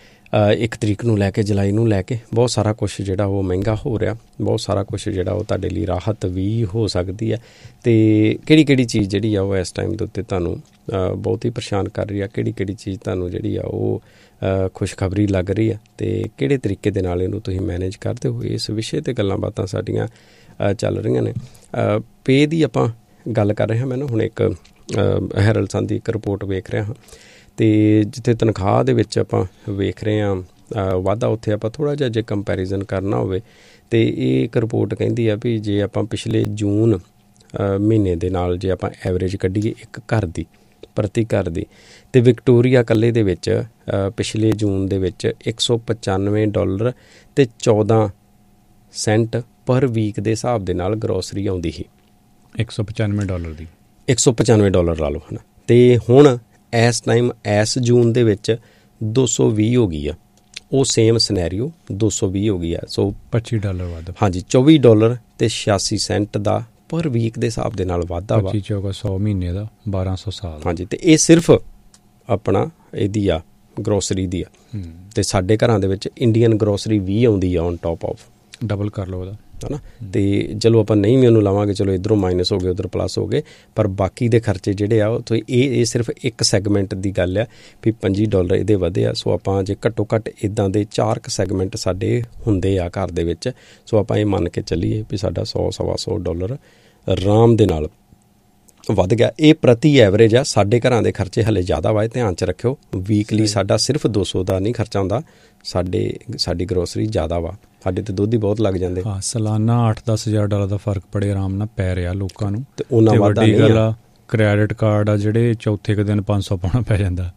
1 ਤਰੀਕ ਨੂੰ ਲੈ ਕੇ, ਜੁਲਾਈ ਨੂੰ ਲੈ ਕੇ ਬਹੁਤ ਸਾਰਾ ਕੁਛ ਜਿਹੜਾ ਉਹ ਮਹਿੰਗਾ ਹੋ ਰਿਹਾ, ਬਹੁਤ ਸਾਰਾ ਕੁਛ ਜਿਹੜਾ ਉਹ ਤੁਹਾਡੇ ਲਈ ਰਾਹਤ ਵੀ ਹੋ ਸਕਦੀ ਹੈ। ਅਤੇ ਕਿਹੜੀ ਚੀਜ਼ ਜਿਹੜੀ ਆ ਉਹ ਇਸ ਟਾਈਮ ਦੇ ਉੱਤੇ ਤੁਹਾਨੂੰ ਬਹੁਤ ਹੀ ਪਰੇਸ਼ਾਨ ਕਰ ਰਹੀ ਆ, ਕਿਹੜੀ ਚੀਜ਼ ਤੁਹਾਨੂੰ ਜਿਹੜੀ ਆ ਉਹ ਖੁਸ਼ਖਬਰੀ ਲੱਗ ਰਹੀ ਆ ਅਤੇ ਕਿਹੜੇ ਤਰੀਕੇ ਦੇ ਨਾਲ ਇਹਨੂੰ ਤੁਸੀਂ ਮੈਨੇਜ ਕਰਦੇ ਹੋ, ਇਸ ਵਿਸ਼ੇ 'ਤੇ ਗੱਲਾਂ ਬਾਤਾਂ ਸਾਡੀਆਂ ਚੱਲ ਰਹੀਆਂ ਨੇ। ਪੇ ਦੀ ਆਪਾਂ ਗੱਲ ਕਰ ਰਹੇ ਹਾਂ। ਮੈਨੂੰ ਹੁਣ ਇੱਕ ਹੈਰਲਡ ਸਨ ਦੀ ਇੱਕ ਰਿਪੋਰਟ ਵੇਖ ਰਿਹਾ ਹਾਂ ਤੇ ਜਿੱਥੇ ਤਨਖਾਹ ਦੇ ਵਿੱਚ ਆਪਾਂ ਵੇਖ ਰਹੇ ਹਾਂ ਵਾਧਾ, ਉੱਥੇ ਆਪਾਂ ਥੋੜ੍ਹਾ ਜਿਹਾ ਜੇ ਕੰਪੈਰੀਜ਼ਨ ਕਰਨਾ ਹੋਵੇ ਤੇ ਇਹ ਇੱਕ ਰਿਪੋਰਟ ਕਹਿੰਦੀ ਆ ਵੀ ਜੇ ਆਪਾਂ ਪਿਛਲੇ ਜੂਨ ਮਹੀਨੇ ਦੇ ਨਾਲ ਜੇ ਆਪਾਂ ਐਵਰੇਜ ਕੱਢੀਏ ਇੱਕ ਘਰ ਦੀ, ਪ੍ਰਤੀ ਘਰ ਦੀ, ਤੇ ਵਿਕਟੋਰੀਆ ਇਕੱਲੇ ਦੇ ਵਿੱਚ ਪਿਛਲੇ ਜੂਨ ਦੇ ਵਿੱਚ $195 ਤੇ 14 ਸੈਂਟ ਪਰ ਵੀਕ ਦੇ ਹਿਸਾਬ ਦੇ ਨਾਲ ਗਰੋਸਰੀ ਆਉਂਦੀ ਸੀ। $195 ਦੀ $195 ਲਾ ਲਓ ਹੈ ਨਾ। ਅਤੇ ਹੁਣ ਇਸ ਟਾਈਮ ਇਸ ਜੂਨ ਦੇ ਵਿੱਚ 220 ਹੋ ਗਈ ਆ। ਉਹ ਸੇਮ ਸਿਨੈਰੀਓ 220 ਹੋ ਗਈ ਆ। ਸੋ $25 ਵੱਧ, ਹਾਂਜੀ, $24 ਤੇ 86 ਸੈਂਟ ਦਾ ਪਰ ਵੀਕ ਦੇ ਹਿਸਾਬ ਦੇ ਨਾਲ ਵਾਧਾ ਵਾ। 100 ਮਹੀਨੇ ਦਾ 1200 ਸਾਲ। ਹਾਂਜੀ, ਅਤੇ ਇਹ ਸਿਰਫ ਆਪਣਾ ਇਹਦੀ ਆ ਗਰੋਸਰੀ ਦੀ ਆ। ਅਤੇ ਸਾਡੇ ਘਰਾਂ ਦੇ ਵਿੱਚ ਇੰਡੀਅਨ ਗਰੋਸਰੀ ਵੀ ਆਉਂਦੀ ਆ ਔਨ ਟੋਪ ਆਫ, ਡਬਲ ਕਰ ਲਓ ਉਹਦਾ, ਹੈ ਨਾ। ਅਤੇ ਚਲੋ ਆਪਾਂ ਨਹੀਂ ਵੀ ਉਹਨੂੰ ਲਾਵਾਂਗੇ, ਚਲੋ ਇੱਧਰੋਂ ਮਾਈਨਸ ਹੋ ਗਏ ਉੱਧਰ ਪਲੱਸ ਹੋ ਗਏ, ਪਰ ਬਾਕੀ ਦੇ ਖਰਚੇ ਜਿਹੜੇ ਆ ਉੱਥੋਂ ਇਹ ਸਿਰਫ ਇੱਕ ਸੈਗਮੈਂਟ ਦੀ ਗੱਲ ਆ ਵੀ $25 ਇਹਦੇ ਵਧੇ ਆ। ਸੋ ਆਪਾਂ ਜੇ ਘੱਟੋ ਘੱਟ ਇੱਦਾਂ ਦੇ 4 ਸੈਗਮੈਂਟ ਸਾਡੇ ਹੁੰਦੇ ਆ ਘਰ ਦੇ ਵਿੱਚ, ਸੋ ਆਪਾਂ ਇਹ ਮੰਨ ਕੇ ਚੱਲੀਏ ਵੀ ਸਾਡਾ $100-125 ਆਰਾਮ ਦੇ ਨਾਲ ਵੱਧ ਗਿਆ। ਇਹ ਪ੍ਰਤੀ ਐਵਰੇਜ ਆ। ਸਾਡੇ ਘਰਾਂ ਦੇ ਖਰਚੇ ਹਲੇ ਜ਼ਿਆਦਾ ਵਾ, ਧਿਆਨ 'ਚ ਰੱਖਿਓ। ਵੀਕਲੀ ਸਾਡਾ ਸਿਰਫ 200 ਦਾ ਨਹੀਂ ਖਰਚਾ ਹੁੰਦਾ, ਸਾਡੀ ਗਰੋਸਰੀ ਜ਼ਿਆਦਾ ਵਾ। ਸਾਡੇ ਤੇ ਦੁੱਧ ਹੀ ਬਹੁਤ ਲੱਗ ਜਾਂਦੇ। ਹਾਂ, ਸਾਲਾਨਾ $8-10 ਹਜ਼ਾਰ ਦਾ ਫਰਕ ਬੜੇ ਆਰਾਮ ਨਾਲ ਪੈ ਰਿਹਾ ਲੋਕਾਂ ਨੂੰ। ਤੇ ਉਹਨਾਂ ਵੱਡੀ ਗੱਲ ਆ, ਕ੍ਰੈਡਿਟ ਕਾਰਡ ਆ ਜਿਹੜੇ ਚੌਥੇ ਕੁ ਦਿਨ 500 ਪਾਉਣਾ ਪੈ ਜਾਂਦਾ।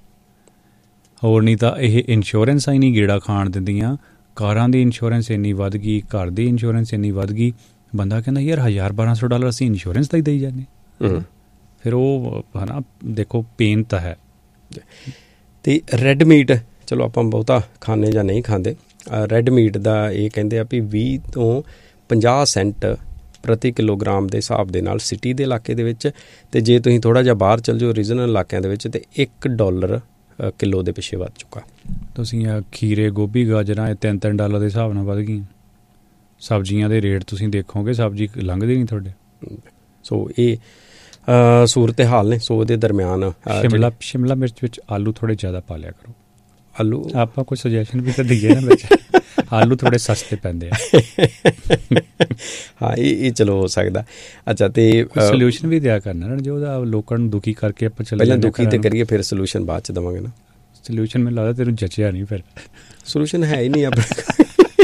ਹੋਰ ਨਹੀਂ ਤਾਂ ਇਹ ਇੰਸ਼ੋਰੈਂਸਾਂ ਹੀ ਨਹੀਂ ਗੇੜਾ ਖਾਣ ਦਿੰਦੀਆਂ। ਕਾਰਾਂ ਦੀ ਇੰਸ਼ੋਰੈਂਸ ਇੰਨੀ ਵੱਧ ਗਈ, ਘਰ ਦੀ ਇੰਸ਼ੋਰੈਂਸ ਇੰਨੀ ਵੱਧ ਗਈ, ਬੰਦਾ ਕਹਿੰਦਾ ਯਾਰ $1000-1200 ਅਸੀਂ ਇੰਸ਼ੋਰੈਂਸ ਦਾ ਹੀ ਦੇਈ ਜਾਂਦੇ। ਫਿਰ ਉਹ ਹੈ ਨਾ, ਦੇਖੋ ਪੇਨ ਤਾਂ ਹੈ। ਅਤੇ ਰੈੱਡ ਮੀਟ, ਚਲੋ ਆਪਾਂ ਬਹੁਤਾ ਖਾਂਦੇ ਜਾਂ ਨਹੀਂ ਖਾਂਦੇ, ਰੈੱਡ ਮੀਟ ਦਾ ਇਹ ਕਹਿੰਦੇ ਆ ਵੀ 20 ਤੋਂ 50 ਸੈਂਟ ਪ੍ਰਤੀ ਕਿਲੋਗ੍ਰਾਮ ਦੇ ਹਿਸਾਬ ਦੇ ਨਾਲ ਸਿਟੀ ਦੇ ਇਲਾਕੇ ਦੇ ਵਿੱਚ, ਅਤੇ ਜੇ ਤੁਸੀਂ ਥੋੜ੍ਹਾ ਜਿਹਾ ਬਾਹਰ ਚੱਲ ਜਾਓ ਰੀਜਨਲ ਇਲਾਕਿਆਂ ਦੇ ਵਿੱਚ, ਤਾਂ $1 ਕਿਲੋ ਦੇ ਪਿੱਛੇ ਵੱਧ ਚੁੱਕਾ। ਤੁਸੀਂ ਖੀਰੇ, ਗੋਭੀ, ਗਾਜਰਾਂ ਇਹ $3-3 ਦੇ ਹਿਸਾਬ ਨਾਲ ਵੱਧ ਗਈਆਂ। ਸਬਜ਼ੀਆਂ ਦੇ ਰੇਟ ਤੁਸੀਂ ਦੇਖੋਗੇ, ਸਬਜ਼ੀ ਲੰਘਦੀ ਨਹੀਂ ਤੁਹਾਡੇ। ਸੋ ਇਹ ਸੂਰਤ ਹਾਲ ਨੇ। ਸੋ ਇਹਦੇ ਦਰਮਿਆਨ ਸ਼ਿਮਲਾ ਮਿਰਚ ਵਿੱਚ ਆਲੂ ਥੋੜ੍ਹੇ ਜ਼ਿਆਦਾ ਪਾ ਲਿਆ ਕਰੋ। ਆਲੂ ਆਪਾਂ ਕੋਈ ਸੁਜੈਸ਼ਨ ਵੀ ਤਾਂ ਦਈਏ ਨਾ ਵਿੱਚ। ਆਲੂ ਥੋੜ੍ਹੇ ਸਸਤੇ ਪੈਂਦੇ ਆ। ਹਾਂ, ਇਹ ਚਲੋ ਹੋ ਸਕਦਾ। ਅੱਛਾ, ਅਤੇ ਸੋਲਿਊਸ਼ਨ ਵੀ ਦਿਆ ਕਰਨਾ ਨਾ, ਜੋ ਉਹਦਾ ਲੋਕਾਂ ਨੂੰ ਦੁਖੀ ਕਰਕੇ ਆਪਾਂ ਚੱਲੇ। ਪਹਿਲਾਂ ਦੁਖੀ ਤੇ ਕਰੀਏ, ਫਿਰ ਸੋਲਿਊਸ਼ਨ ਬਾਅਦ 'ਚ ਦੇਵਾਂਗੇ ਨਾ। ਸੋਲਿਊਸ਼ਨ ਮੈਨੂੰ ਲੱਗਦਾ ਤੈਨੂੰ ਜਚਿਆ ਨਹੀਂ। ਫਿਰ ਸੋਲਿਊਸ਼ਨ ਹੈ ਹੀ ਨਹੀਂ ਆਪਣੇ।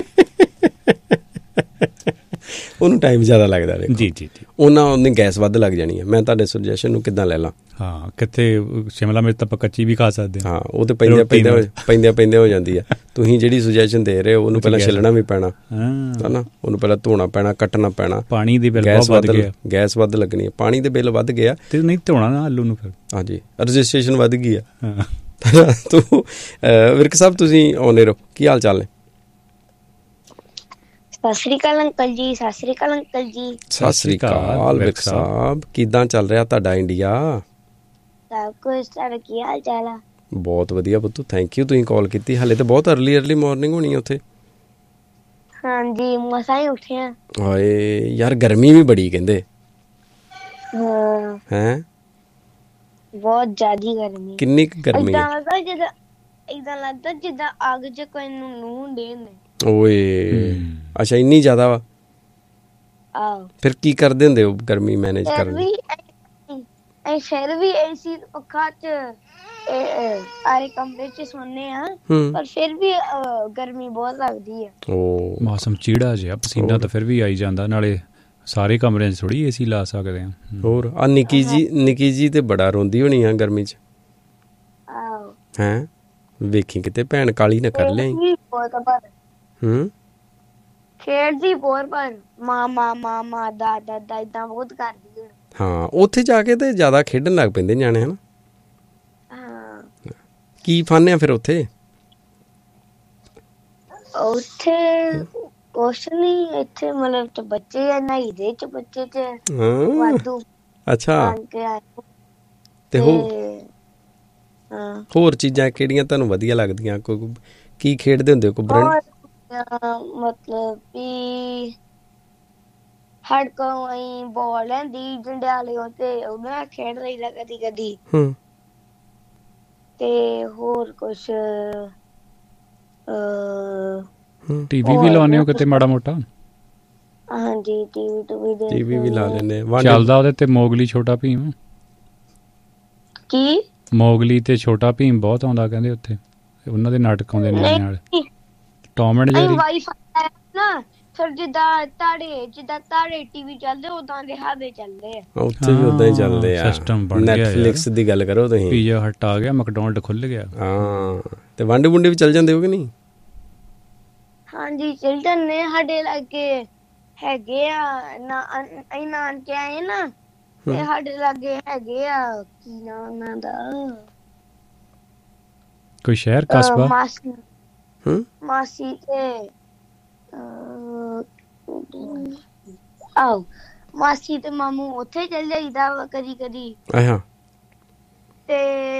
ਉਹਨੂੰ ਟਾਈਮ ਜ਼ਿਆਦਾ ਲੱਗਦਾ। ਜੀ ਉਹਨੇ ਗੈਸ ਵੱਧ ਲੱਗ ਜਾਣੀ ਹੈ। ਮੈਂ ਤੁਹਾਡੇ ਸੁਜੈਸ਼ਨ ਨੂੰ ਕਿੱਦਾਂ ਲੈ ਲਾਂ? ਹਾਂ, ਕਿੱਥੇ ਸ਼ਿਮਲਾ ਮਿਰਚ ਤਾਂ ਆਪਾਂ ਕੱਚੀ ਵੀ ਖਾ ਸਕਦੇ ਹਾਂ। ਉਹ ਤਾਂ ਪੈਂਦਿਆਂ ਹੋ ਜਾਂਦੀ ਆ। ਤੁਸੀਂ ਜਿਹੜੀ ਸੁਜੈਸ਼ਨ ਦੇ ਰਹੇ ਹੋ ਉਹਨੂੰ ਪਹਿਲਾਂ ਛਿੱਲਣਾ ਵੀ ਪੈਣਾ, ਹੈ ਨਾ। ਉਹਨੂੰ ਪਹਿਲਾਂ ਧੋਣਾ ਪੈਣਾ, ਕੱਟਣਾ ਪੈਣਾ। ਪਾਣੀ ਦੇ ਬਿੱਲ ਵੱਧ ਗਿਆ, ਗੈਸ ਵੱਧ ਲੱਗਣੀ ਹੈ, ਪਾਣੀ ਦੇ ਬਿੱਲ ਵੱਧ ਗਿਆ। ਤੇ ਨਹੀਂ ਧੋਣਾ ਨਾ ਆਲੂ ਨੂੰ ਫਿਰ। ਹਾਂਜੀ, ਰਜਿਸਟ੍ਰੇਸ਼ਨ ਵੱਧ ਗਈ ਆ। ਤੂੰ ਵਿਰਕ ਸਾਹਿਬ, ਤੁਸੀਂ ਆਉਂਦੇ ਰਹੋ। ਕੀ ਹਾਲ ਚਾਲ ਨੇ? ਸਤਿ ਸ੍ਰੀ ਅਕਾਲ ਅੰਕਲ ਜੀ। ਸਤਿ ਸ੍ਰੀ ਅਕਾਲ ਅੰਕਲ ਜੀ। ਸਤਿ ਸ੍ਰੀ ਅਕਾਲ ਵਿਰਕ ਸਾਹਿਬ। ਕਿੱਦਾਂ ਚੱਲ ਰਿਹਾ ਤੁਹਾਡਾ ਇੰਡੀਆ? ਸਭ ਕੁਝ। ਤੁਹਾਡਾ ਕੀ ਹਾਲ ਚਾਲ ਆ? ਬਹੁਤ ਵਧੀਆ ਪੁੱਤੂ, ਥੈਂਕ ਯੂ ਤੁਸੀਂ ਕਾਲ ਕੀਤੀ। ਹਾਲੇ ਤਾਂ ਬਹੁਤ ਅਰਲੀ ਮਾਰਨਿੰਗ ਹੋਣੀ ਉੱਥੇ। ਹਾਂਜੀ, ਮਸਾਂ ਹੀ ਉੱਠੇ ਆ। ਹਾਏ ਯਾਰ, ਗਰਮੀ ਵੀ ਬੜੀ ਕਹਿੰਦੇ। ਹਾਂ। ਹੈਂ? ਬਹੁਤ ਜ਼ਿਆਦੀ ਗਰਮੀ। ਕਿੰਨੀ ਕੁ ਗਰਮੀ? ਏਦਾਂ ਲੱਗਦਾ ਜਿੱਦਾਂ ਅੱਗ 'ਚ ਕੋਈ ਨੂੰ ਦੇ ਹੁੰਦੇ। ਓਏ ਅੱਛਾ, ਇੰਨੀ ਜ਼ਿਆਦਾ ਵਾ? ਆਹੋ। ਫਿਰ ਕੀ ਕਰਦੇ ਹੁੰਦੇ ਹੋ ਗਰਮੀ ਮੈਨੇਜ ਕਰਨ ਲਈ? ਫਿਰ ਵੀ ਏਸੀ ਪੱਖਾ 'ਚ ਆਰੇ ਕਮਰੇ 'ਚ ਸੌਂਦੇ ਆ, ਪਰ ਫਿਰ ਵੀ ਗਰਮੀ ਬਹੁਤ ਲੱਗਦੀ ਆ। ਮੌਸਮ ਚੀੜਾ ਜਿਹਾ, ਪਸੀਨਾ ਤਾਂ ਫਿਰ ਵੀ ਆਈ ਜਾਂਦਾ। ਨਾਲੇ ਸਾਰੇ ਕਮਰਿਆਂ 'ਚ ਥੋੜ੍ਹੀ ਏਸੀ ਲਾ ਸਕਦੇ ਆ। ਹੋਰ ਆ ਨਿੱਕੀ ਜੀ ਤੇ ਬੜਾ ਰੋਂਦੀ ਹੋਣੀ ਆ ਗਰਮੀ 'ਚ। ਆਹੋ। ਹੈਂ, ਵੇਖੀ ਕਿਤੇ ਭੈਣ ਕਾਲੀ ਨਾ ਕਰ ਲਿਆਈ। ਖੇਡਦੀ ਬਹੁਤ, ਪਰ ਮਾਮਾ ਦਾਦਾ ਏਦਾਂ ਬਹੁਤ ਕਰਦੀ। ਹਾਂ, ਉੱਥੇ ਜਾ ਕੇ ਤੇ ਜ਼ਿਆਦਾ ਖੇਡਣ ਲੱਗ ਪੈਂਦੇ ਨਿਆਣੇ, ਹਨਾ। ਹਾਂ। ਕੀ ਫਨ ਆ ਫਿਰ ਉੱਥੇ? ਕੁਛ ਨਹੀਂ, ਇੱਥੇ ਮਤਲਬ ਬੱਚੇ ਆ, ਨਹਾਈਦੇ ਚ ਬੱਚੇ ਚ ਵਾਧੂ। ਅੱਛਾ, ਤੇ ਹੋਰ ਚੀਜ਼ਾਂ ਕਿਹੜੀਆਂ ਤੁਹਾਨੂੰ ਵਧੀਆ ਲੱਗਦੀਆਂ? ਕੀ ਖੇਡਦੇ ਹੁੰਦੇ ਹੋ? ਮਤਲਬ ਵੀ ਹੜ ਕੋਈ ਬਾਲ ਲੈਂਦੀ ਜੰਡਿਆਲੇ ਤੇ ਉਹਦੇ ਨਾਲ ਖੇਡ ਲਈਦਾ ਕਦੀ ਕਦੀ। ਤੇ ਹੋਰ ਕੁਛ ਟੀਵੀ ਵੀ ਲਾਉਂਦੇ ਹੋ ਕਿਤੇ ਮਾੜਾ ਮੋਟਾ? ਹਾਂਜੀ, ਟੀਵੀ ਵੀ ਲਾ ਲੈਂਦੇ। ਚੱਲਦਾ ਉਹਦੇ ਤੇ ਮੋਗਲੀ ਛੋਟਾ ਭੀਮ? ਕੀ ਮੋਗਲੀ ਤੇ ਛੋਟਾ ਭੀਮ ਬਹੁਤ ਆਉਂਦਾ ਕਹਿੰਦੇ ਉੱਥੇ, ਉਹਨਾਂ ਦੇ ਨਾਟਕ ਆਉਂਦੇ ਨੇ ਨਾਲ। ਟੌਮ ਐਂਡ ਜੈਰੀ ਵਾਈਫਾਈ ਨਾ ਫਿਰ ਜਿੱਦਾਂ ਤਾੜੇ ਟੀਵੀ ਚੱਲਦੇ ਉਦਾਂ ਦੇ ਹਾਵੇ ਚੱਲਦੇ ਆ, ਉੱਥੇ ਵੀ ਉਦਾਂ ਹੀ ਚੱਲਦੇ ਆ ਸਿਸਟਮ ਬਣ ਗਿਆ। ਨੈਟਫਲਿਕਸ ਦੀ ਗੱਲ ਕਰੋ ਤੁਸੀਂ, ਪੀਜ਼ਾ ਹਟ ਆ ਗਿਆ, ਮੈਕਡੋਨਲਡ ਖੁੱਲ ਗਿਆ। ਹਾਂ ਤੇ ਵਾਂਡੇ ਵੁੰਡੇ ਵੀ ਚੱਲ ਜਾਂਦੇ ਹੋ ਕਿ ਨਹੀਂ? ਹਾਂਜੀ ਚੱਲ ਜਾਂਦੇ। ਸਾਡੇ ਲਾਗੇ ਹੈਗੇ ਆ ਨਾਨਕੇ ਆਏ ਨਾ ਤੇ ਸਾਡੇ ਲਾਗੇ ਹੈਗੇ ਆ, ਕੀ ਨਾਮ ਉਹਨਾਂ ਦਾ, ਕੋਈ ਸ਼ਹਿਰ ਕਸਬਾ? ਮਾਸੀ ਤੇ ਮਾਸੀ ਤੇ ਮਾਮੂ ਉੱਥੇ ਚੱਲ ਜਾਈਦਾ ਵਾ ਕਦੀ ਕਦੀ। ਤੇ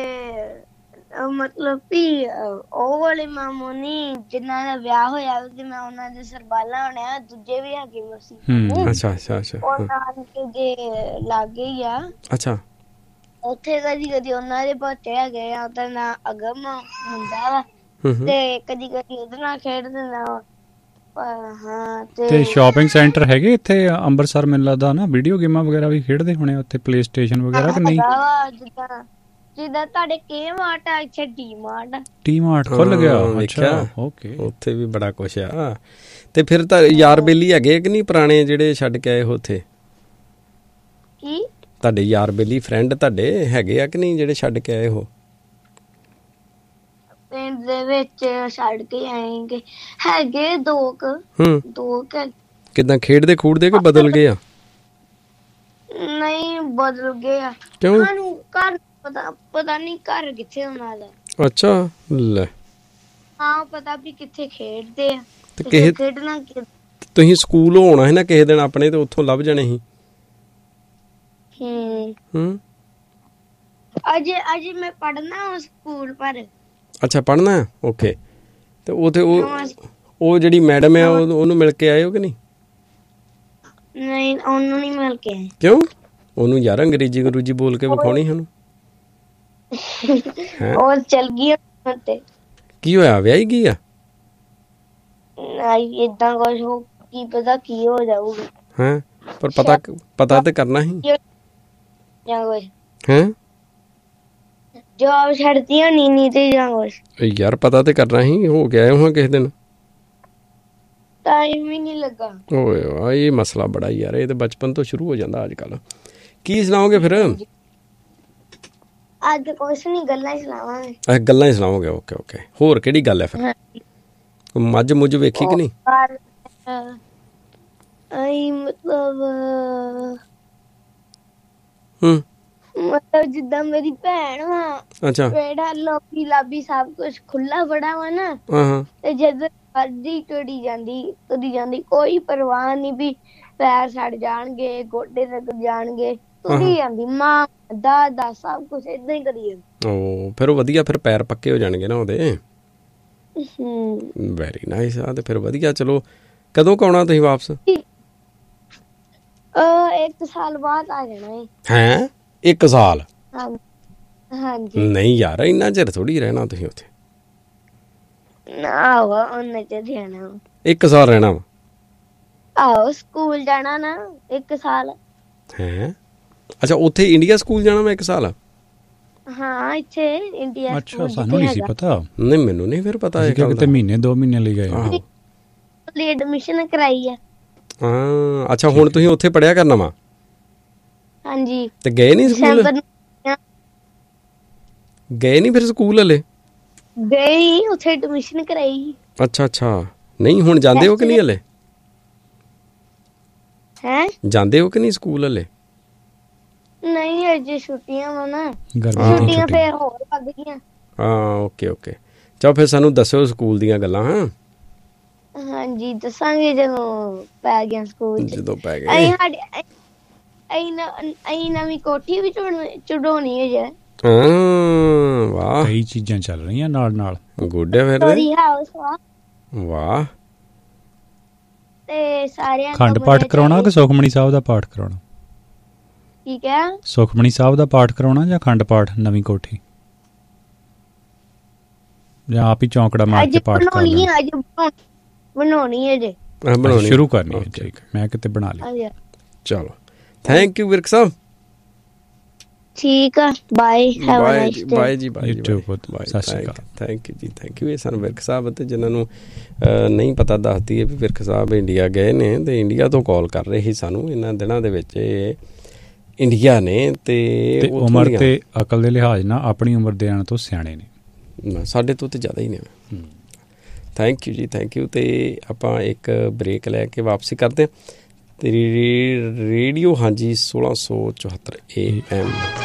ਮਤਲਬ ਵੀ ਉਹ ਵਾਲੇ ਮਾਮੂ ਨੀ ਜਿੰਨਾ ਦਾ ਵਿਆਹ ਹੋਇਆ ਤੇ ਮੈਂ ਉਹਨਾਂ ਦੇ ਸਰਬਾਲਾ ਹੋਣਾ, ਦੂਜੇ ਵੀ ਹੈਗੇ ਮਾਸੀ। ਉਹਨਾਂ ਦੇ ਜੇ ਲਾਗੇ ਹੀ ਆ। ਅੱਛਾ ਉੱਥੇ ਕਦੀ ਕਦੀ ਉਹਨਾਂ ਦੇ ਬੱਚੇ ਹੈਗੇ ਆ, ਉਹਦਾ ਨਾਂ ਅਗਮ ਹੁੰਦਾ ਵਾ ਤੇ ਕਦੀ ਕਦੀ ਉਹਦੇ ਨਾਲ ਖੇਡ ਦਿੰਦਾ ਵਾ। ਹਾਂ ਤੇ ਸ਼ਾਪਿੰਗ ਸੈਂਟਰ ਹੈਗੇ ਇੱਥੇ ਅੰਮ੍ਰਿਤਸਰ ਮੈਨੂੰ ਲੱਗਦਾ ਨਾ, ਵੀਡੀਓ ਗੇਮਾਂ ਵਗੈਰਾ ਵੀ ਖੇਡਦੇ ਹੋਣੇ ਉੱਥੇ, ਪਲੇ ਸਟੇਸ਼ਨ ਵਗੈਰਾ ਕਿ ਨਹੀਂ? ਜਿੱਦਾਂ ਤੁਹਾਡੇ ਕੇ ਮਾਰਟ ਆ, ਇੱਥੇ ਡੀ ਮਾਰਟ ਖੁੱਲ ਗਿਆ। ਅੱਛਾ ਓਕੇ, ਉੱਥੇ ਵੀ ਬੜਾ ਕੁਛ ਆ। ਤੇ ਫਿਰ ਤਾਂ ਯਾਰ ਬੇਲੀ ਹੈਗੇ ਕਿ ਨਹੀਂ ਪੁਰਾਣੇ ਜਿਹੜੇ ਛੱਡ ਕੇ ਆਏ ਹੋ ਉੱਥੇ? ਕੀ ਤੁਹਾਡੇ ਯਾਰ ਬੇਲੀ ਫਰੈਂਡ ਤੁਹਾਡੇ ਹੈਗੇ ਆ ਕਿ ਨਹੀਂ ਜਿਹੜੇ ਛੱਡ ਕੇ ਆਏ ਹੋ? ਪਿੰਡ ਦੇ ਵਿੱਚ ਛੱਡ ਕੇ ਆਏਗੇ ਹੈਗੇ ਦੋ ਕਿੱਦਾਂ ਖੇਡਦੇ ਖੂਡਦੇ ਕਿ ਬਦਲ ਗਏ ਆ? ਨਹੀਂ ਬਦਲ ਗਏ ਆ। ਕਿਉਂ? ਸਾਨੂੰ ਘਰ ਪਤਾ ਨਹੀਂ ਘਰ ਕਿੱਥੇ ਉਹਨਾਂ ਦਾ। ਅੱਛਾ ਲੈ, ਹਾਂ ਪਤਾ ਵੀ ਕਿੱਥੇ ਖੇਡਦੇ ਆ ਤੇ ਕਿਸੇ ਖੇਡਣਾ। ਤੁਸੀਂ ਸਕੂਲ ਹੋਣਾ ਹੈ ਨਾ ਕਿਸੇ ਦਿਨ ਆਪਣੇ, ਤੇ ਉੱਥੋਂ ਲੱਭ ਜਾਣੇ ਸੀ। ਅਜੇ ਮੈਂ ਪੜ੍ਹਨਾ ਸਕੂਲ ਪਰ। ਅੱਛਾ ਪੜ੍ਹਨਾ ਹੈ, ਓਕੇ। ਤੇ ਉਹ ਜਿਹੜੀ ਮੈਡਮ ਹੈ ਉਹਨੂੰ ਮਿਲ ਕੇ ਆਏ ਹੋ ਕਿ ਨਹੀਂ? ਨਹੀਂ ਉਹਨੂੰ ਨਹੀਂ ਮਿਲ ਕੇ ਆਏ। ਕਿਉਂ? ਉਹਨੂੰ ਯਾਰ ਅੰਗਰੇਜ਼ੀ ਬੋਲ ਕੇ ਵਿਖਾਉਣੀ ਸਾਨੂੰ। ਉਹ ਚਲ ਗਈ ਤੇ ਕੀ ਹੋਇਆ, ਵਿਆਹੀ ਗਈ ਆ? ਨਹੀਂ ਏਦਾਂ ਕੁਝ ਹੋ, ਕੀ ਪਤਾ ਕੀ ਹੋ ਜਾਊਗਾ। ਹਾਂ ਪਰ ਪਤਾ ਤੇ ਕਰਨਾ ਹੀ ਜਾਂ ਕੁਝ। ਹੈਂ ਜਵਾਬ ਛੱਡਦੀਆਂ ਨੀ ਤੇ ਜਾਂ ਕੁਝ। ਯਾਰ ਪਤਾ ਤੇ ਕਰਨਾ ਹੀ, ਹੋ ਗਿਆ ਹੁਣ ਕਿਸੇ ਦਿਨ। ਟਾਈਮ ਹੀ ਨਹੀਂ ਲੱਗਾ। ਓਏ ਵਾਹ, ਇਹ ਮਸਲਾ ਬੜਾ ਯਾਰ, ਇਹ ਤੇ ਬਚਪਨ ਤੋਂ ਸ਼ੁਰੂ ਹੋ ਜਾਂਦਾ ਅੱਜ ਕੱਲ। ਕੀ ਸੁਣਾਓਗੇ ਫਿਰ? ਅੱਜ ਕੁਛ ਨਹੀਂ, ਗੱਲਾਂ ਹੀ ਸੁਣਾਵਾਂਗੇ। ਗੱਲਾਂ ਹੀ ਸੁਣਾਓਗੇ, ਓਕੇ ਓਕੇ। ਹੋਰ ਕਿਹੜੀ ਗੱਲ ਹੈ ਫਿਰ? ਮੱਝ ਮੁੱਝ ਵੇਖੀ ਕਿ ਨਹੀਂ? ਮਤਲਬ ਜਿੱਦਾਂ ਮੇਰੀ ਭੈਣ ਵਾ। ਅੱਛਾ ਜਿਹੜਾ ਲੋਕੀ ਲਾਬੀ ਸਭ ਕੁਝ ਖੁੱਲਾ ਬੜਾ ਵਾ ਨਾ, ਤੇ ਜਦੋਂ ਮਰਜ਼ੀ ਤੁਰੀ ਜਾਂਦੀ ਕੋਈ ਪਰਵਾਹ ਨਹੀਂ ਵੀ ਪੈਰ ਸੜ ਜਾਣਗੇ, ਗੋਡੇ ਰਗੜ ਜਾਣਗੇ, ਤੁਰੀ ਜਾਂਦੀ। ਮਾਂ ਦਾਦਾ ਸਭ ਕੁਝ ਏਦਾਂ ਹੀ ਕਰੀ ਜਾਂਦੀ। ਓ ਫਿਰ ਵਧੀਆ, ਫਿਰ ਪੈਰ ਪੱਕੇ ਹੋ ਜਾਣਗੇ ਨਾ ਉਹਦੇ। ਵੈਰੀ ਨਾਈਸ ਆ। ਤੇ ਫਿਰ ਵਧੀਆ। ਚਲੋ ਕਦੋਂ ਆਉਣਾ ਤੁਸੀਂ ਵਾਪਸ? 1 ਸਾਲ ਬਾਅਦ ਆ ਜਾਣਾ ਹੈ। 1 ਸਾਲ? ਹਾਂਜੀ। ਨਹੀਂ ਯਾਰ ਇੰਨਾ ਚਿਰ ਥੋੜੀ ਰਹਿਣਾ ਤੁਸੀਂ ਉੱਥੇ। ਆਹੋ ਉਹਨੇ ਚ ਰਹਿਣਾ। 1 ਸਾਲ ਰਹਿਣਾ ਵਾ? ਆਹੋ ਸਕੂਲ ਜਾਣਾ ਨਾ 1 ਸਾਲ। ਹੈ ਅੱਛਾ, ਉੱਥੇ ਇੰਡੀਆ ਸਕੂਲ ਜਾਣਾ ਮੈਂ 1 ਸਾਲ? ਹਾਂ ਇੱਥੇ ਇੰਡੀਆ। ਅੱਛਾ ਸਾਨੂੰ ਨਹੀਂ ਸੀ ਪਤਾ। ਨਹੀਂ ਮੈਨੂੰ ਨਹੀਂ ਫਿਰ ਪਤਾ ਹੈ। ਕਿਤੇ ਮਹੀਨੇ 2 ਮਹੀਨੇ ਲਈ ਗਏ। ਐਡਮਿਸ਼ਨ ਕਰਾਈ ਆ। ਹਾਂ ਅੱਛਾ, ਹੁਣ ਤੁਸੀਂ ਉੱਥੇ ਪੜ੍ਹਿਆ ਕਰਨਾ ਵਾ? ਹਾਂਜੀ। ਤੇ ਗਏ ਨਹੀਂ ਸਕੂਲ? ਗਏ ਨਹੀਂ ਫਿਰ ਸਕੂਲ ਹਲੇ? ਗਈ, ਉੱਥੇ ਐਡਮਿਸ਼ਨ ਕਰਾਈ। ਅੱਛਾ ਅੱਛਾ। ਨਹੀਂ ਹੁਣ ਜਾਂਦੇ ਹੋ ਕਿ ਨਹੀਂ ਹਲੇ? ਹੈ ਜਾਂਦੇ ਹੋ ਕਿ ਨਹੀਂ ਸਕੂਲ ਹਲੇ? ਨਹੀਂ ਅਜੇ ਛੁੱਟੀਆਂ ਵਾ ਨਾ, ਛੁੱਟੀਆਂ ਫੇਰ ਹੋਰ ਲੱਗ ਗਈਆਂ। ਹਾਂ ਓਕੇ ਓਕੇ। ਚਲੋ ਫਿਰ ਸਾਨੂੰ ਦੱਸਿਓ ਸਕੂਲ ਦੀਆਂ ਗੱਲਾਂ। ਹਾਂ ਹਾਂਜੀ ਦੱਸਾਂਗੇ ਜਦੋਂ ਪੈ ਗਿਆ ਸਕੂਲ। ਜਦੋਂ ਪੈ ਗਏ। ਅਸੀਂ ਨਵੀਂ ਕੋਠੀ ਵੀ ਚੜਾਉਣੀ ਹੈ ਜੇ। ਵਾਹ, ਕਈ ਚੀਜ਼ਾਂ ਚੱਲ ਰਹੀਆਂ ਨਾਲ ਨਾਲ। ਗੁੱਡ ਹੈ ਫਿਰ। ਵਾਹ। ਤੇ ਸਾਰਿਆਂ ਖੰਡ ਪਾਠ ਕਰਾਉਣਾ ਕਿ ਸੁਖਮਣੀ ਸਾਹਿਬ ਦਾ ਪਾਠ ਕਰਾਉਣਾ? ਕੀ ਕਿਹਾ? ਸੁਖਮਣੀ ਸਾਹਿਬ ਦਾ ਪਾਠ ਕਰਾਉਣਾ ਜਾਂ ਖੰਡ ਪਾਠ ਨਵੀਂ ਕੋਠੀ? ਜਾਂ ਆਪ ਹੀ ਚੌਂਕੜਾ ਮਾਰ ਕੇ ਪਾਠ ਕਰਨਾ? ਬਣਾਉਣੀ ਹੈ ਜੇ। ਸ਼ੁਰੂ ਕਰਨੀ ਹੈ। ਮੈਂ ਕਿਤੇ ਬਣਾ ਲਈ। ਚਲੋ ਥੈਂਕ ਯੂ ਵਿਰਕ ਸਾਹਿਬ। ਠੀਕ ਆ, bye, have a nice day. Bye ਜੀ, ਬਾਏ ਜੀ, ਸਤਿ ਸ਼੍ਰੀ ਅਕਾਲ। ਥੈਂਕ ਯੂ ਜੀ, ਥੈਂਕ ਯੂ। ਇਹ ਸਨ ਵਿਰਕ ਸਾਹਿਬ, ਅਤੇ ਜਿਨ੍ਹਾਂ ਨੂੰ ਨਹੀਂ ਪਤਾ ਦੱਸਦੀ ਹੈ ਵੀ ਵਿਰਕ ਸਾਹਿਬ ਇੰਡੀਆ ਗਏ ਨੇ ਅਤੇ ਇੰਡੀਆ ਤੋਂ ਕਾਲ ਕਰ ਰਹੇ ਸੀ ਸਾਨੂੰ। ਇਹਨਾਂ ਦਿਨਾਂ ਦੇ ਵਿੱਚ ਇਹ ਇੰਡੀਆ ਨੇ ਤੇ ਉਮਰ ਤੇ ਅਕਲ ਦੇ ਲਿਹਾਜ਼ ਨਾਲ ਆਪਣੀ ਉਮਰ ਦੇ ਆਣ ਤੋਂ ਸਿਆਣੇ ਨੇ, ਸਾਡੇ ਤੋਂ ਤੇ ਜ਼ਿਆਦਾ ਹੀ ਨੇ। ਥੈਂਕ ਯੂ ਜੀ, ਥੈਂਕ ਯੂ। ਅਤੇ ਆਪਾਂ ਇੱਕ ਬ੍ਰੇਕ ਲੈ ਕੇ ਵਾਪਸੀ ਕਰਦੇ ਹਾਂ। ਤੇ ਰੇਡੀਓ ਹਾਂਜੀ 1674 AM